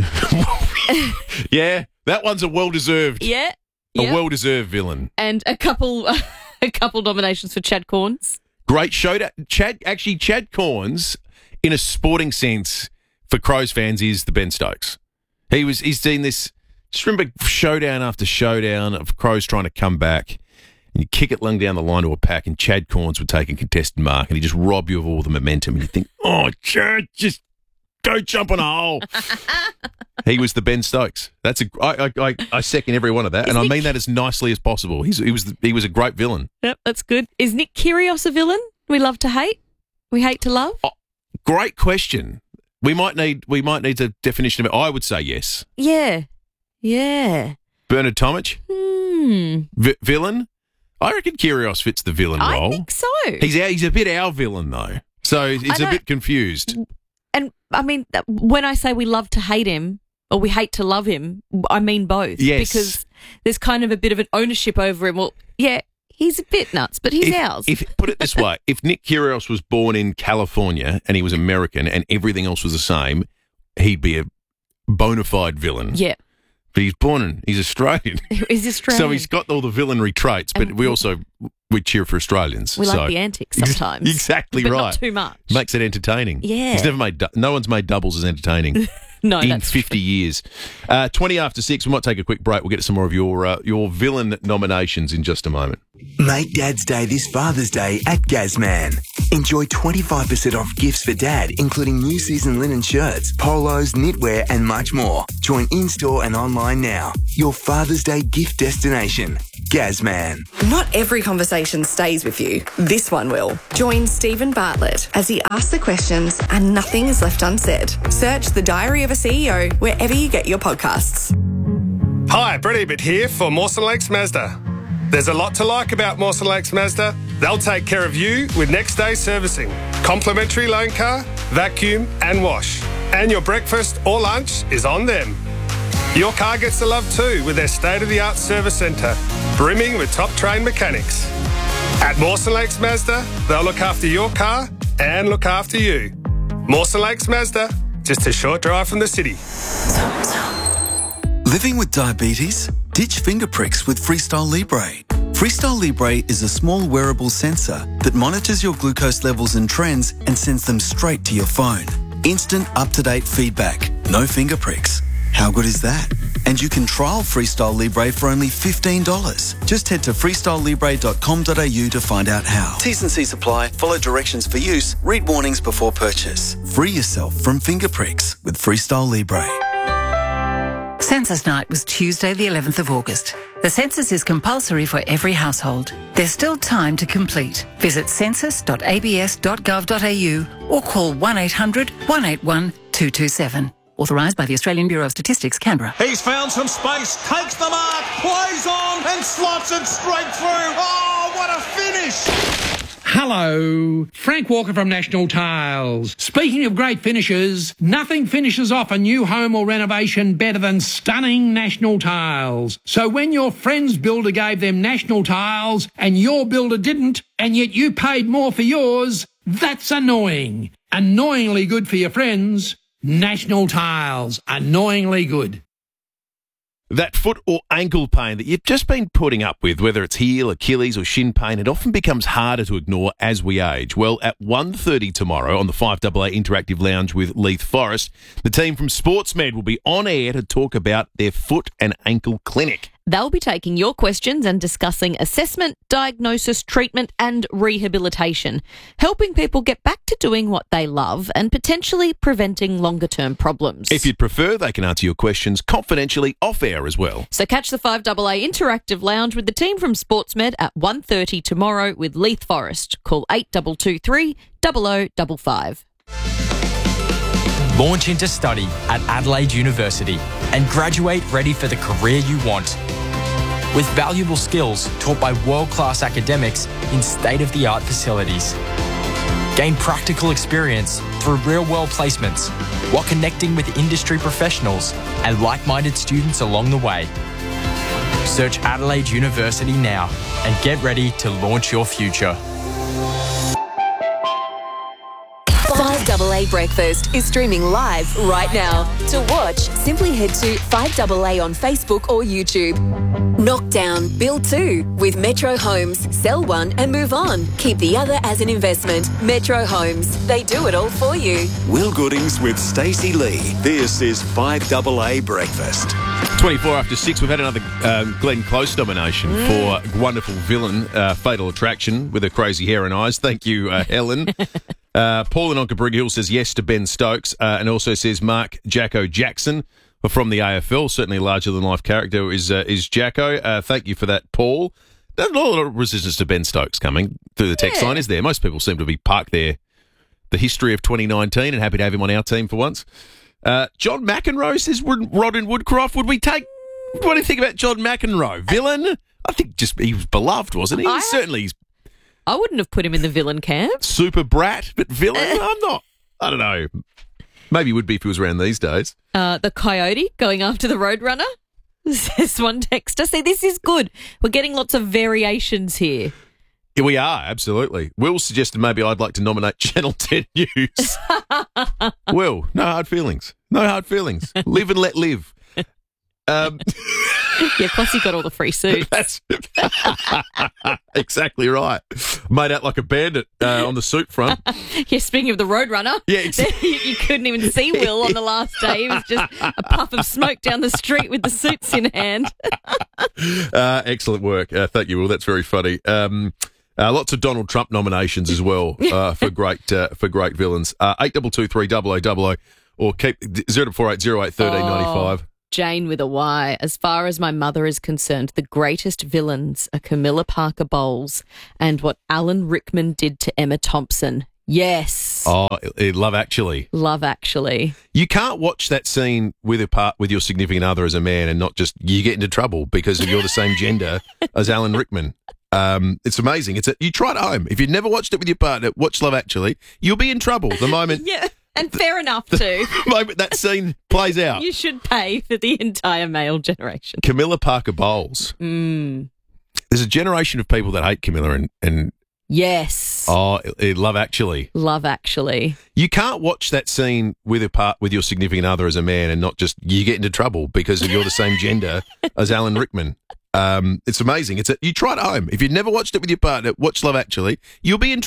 Yeah, that one's a well deserved, Yeah. a Yeah. well deserved villain. And a couple, a couple nominations for Chad Corns. Great showdown. Chad, actually, Chad Corns, in a sporting sense, for Crows fans, is the Ben Stokes. He was. He's seen this. Just remember showdown after showdown of Crows trying to come back, and you kick it long down the line to a pack, and Chad Corns would take a contested mark, and he just rob you of all the momentum, and you think, oh, Chad, just go jump on a hole. He was the Ben Stokes. That's a. I, I, I, I second every one of that, and I mean that as nicely as possible. He's. He was. The, he was a great villain. Yep, that's good. Is Nick Kyrgios a villain? We love to hate. We hate to love. Oh, great question. We might need. We might need a definition of it. I would say yes. Yeah, yeah. Bernard Tomic, Hmm. v- villain. I reckon Kyrgios fits the villain I role. think so. He's our, he's a bit our villain though, so he's I a know. bit confused. And I mean, th- when I say we love to hate him or we hate to love him, I mean both. Yes. Because there's kind of a bit of an ownership over him. Well, yeah, he's a bit nuts, but he's if, ours. If put it this way, if Nick Kyrgios was born in California and he was American and everything else was the same, he'd be a bona fide villain. Yeah. But he's born in, he's Australian. He's Australian. So he's got all the villainry traits, but we also we cheer for Australians. We so. like the antics sometimes. Exactly but right. not too much. Makes it entertaining. Yeah. He's never made. Du- no one's made doubles as entertaining. No, in that's fifty years. Uh, twenty after six. We might take a quick break. We'll get to some more of your uh, your villain nominations in just a moment. Make Dad's Day this Father's Day at Gazman. Enjoy twenty-five percent off gifts for Dad, including new season linen shirts, polos, knitwear, and much more. Join in-store and online now. Your Father's Day gift destination. Gazman. Not every conversation stays with you. This one will. Join Stephen Bartlett as he asks the questions and nothing is left unsaid. Search The Diary of a C E O wherever you get your podcasts. Hi, Brett Ebert here for Mawson Lakes Mazda. There's a lot to like about Mawson Lakes Mazda. They'll take care of you with next day servicing, complimentary loan car, vacuum and wash. And your breakfast or lunch is on them. Your car gets the love too with their state-of-the-art service centre, brimming with top-trained mechanics. At Mawson Lakes Mazda, they'll look after your car and look after you. Mawson Lakes Mazda, just a short drive from the city. Living with diabetes? Ditch finger pricks with Freestyle Libre. Freestyle Libre is a small wearable sensor that monitors your glucose levels and trends and sends them straight to your phone. Instant, up-to-date feedback. No finger pricks. How good is that? And you can trial Freestyle Libre for only fifteen dollars. Just head to freestyle libre dot com dot a u to find out how. T's and C's apply. Follow directions for use. Read warnings before purchase. Free yourself from finger pricks with Freestyle Libre. Census Night was Tuesday the eleventh of August. The census is compulsory for every household. There's still time to complete. Visit census dot a b s dot gov dot a u or call one eight hundred, one eight one, two two seven. Authorised by the Australian Bureau of Statistics, Canberra. He's found some space, takes the mark, plays on and slots it straight through. Oh, what a finish! Hello, Frank Walker from National Tiles. Speaking of great finishes, nothing finishes off a new home or renovation better than stunning National Tiles. So when your friend's builder gave them National Tiles and your builder didn't, and yet you paid more for yours, that's annoying. Annoyingly good for your friends. National Tiles, annoyingly good. That foot or ankle pain that you've just been putting up with, whether it's heel, Achilles or shin pain, it often becomes harder to ignore as we age. Well, at one thirty tomorrow on the five A A Interactive Lounge with Leith Forrest, the team from SportsMed will be on air to talk about their foot and ankle clinic. They'll be taking your questions and discussing assessment, diagnosis, treatment and rehabilitation, helping people get back to doing what they love and potentially preventing longer-term problems. If you'd prefer, they can answer your questions confidentially off-air as well. So catch the five A A Interactive Lounge with the team from SportsMed at one thirty tomorrow with Leith Forrest. Call eight two two three, zero zero five five. Launch into study at Adelaide University and graduate ready for the career you want. With valuable skills taught by world-class academics in state-of-the-art facilities. Gain practical experience through real-world placements while connecting with industry professionals and like-minded students along the way. Search Adelaide University now and get ready to launch your future. five A A Breakfast is streaming live right now. To watch, simply head to five A A on Facebook or YouTube. Knock down, build two with Metro Homes. Sell one and move on. Keep the other as an investment. Metro Homes. They do it all for you. Will Goodings with Stacey Lee. This is five A A Breakfast. twenty-four after six, we've had another um, Glenn Close nomination mm. for Wonderful Villain, uh, Fatal Attraction with her crazy hair and eyes. Thank you, uh, Helen. Uh, Paul in Onkabrigg Hill says yes to Ben Stokes uh, and also says Mark Jacko Jackson from the A F L. Certainly larger-than-life character is uh, is Jacko. Uh, thank you for that, Paul. There's not a lot of resistance to Ben Stokes coming through the text Yeah. line, is there? Most people seem to be parked there. The history of twenty nineteen and happy to have him on our team for once. Uh, John McEnroe says Rodin Woodcroft. Would we take... What do you think about John McEnroe? Villain? I think just he was beloved, wasn't he? I- Certainly he's I wouldn't have put him in the villain camp. super brat, but villain? I'm not. I don't know. Maybe he would be if he was around these days. Uh, the coyote going after the roadrunner, says one texter. See, this is good. We're getting lots of variations here. Yeah, we are, absolutely. Will suggested maybe I'd like to nominate Channel ten News. Will, no hard feelings. No hard feelings. Live and let live. Um, Yeah, plus he got all the free suits. That's exactly right. Made out like a bandit uh, on the suit front. Yeah, speaking of the Roadrunner, Yeah, it's- you, you couldn't even see Will on the last day. He was just a puff of smoke down the street with the suits in hand. Uh, excellent work. Uh, thank you, Will. That's very funny. Um, uh, lots of Donald Trump nominations as well uh, for great uh, for great villains. Uh, eight double two three double o double o or keep zero four eight zero eight thirteen ninety five. Jane with a Y. As far as my mother is concerned, the greatest villains are Camilla Parker Bowles and what Alan Rickman did to Emma Thompson. Yes. Oh, eh, Love Actually. Love Actually. You can't watch that scene with a part with your significant other as a man and not just you get into trouble because of you're the same gender as Alan Rickman. Um, it's amazing. It's a, you try it at home. If you've never watched it with your partner, watch Love Actually. You'll be in trouble the moment. Yeah, and fair enough too. The moment that scene plays out. You should pay for the entire male generation. Camilla Parker Bowles. Mm. There's a generation of people that hate Camilla and, and Yes. oh, eh, Love Actually. Love Actually. You can't watch that scene with a part with your significant other as a man and not just you get into trouble because of you're the same gender as Alan Rickman. Um, it's amazing. It's a, you try it at home. If you've never watched it with your partner, watch Love Actually. You'll be in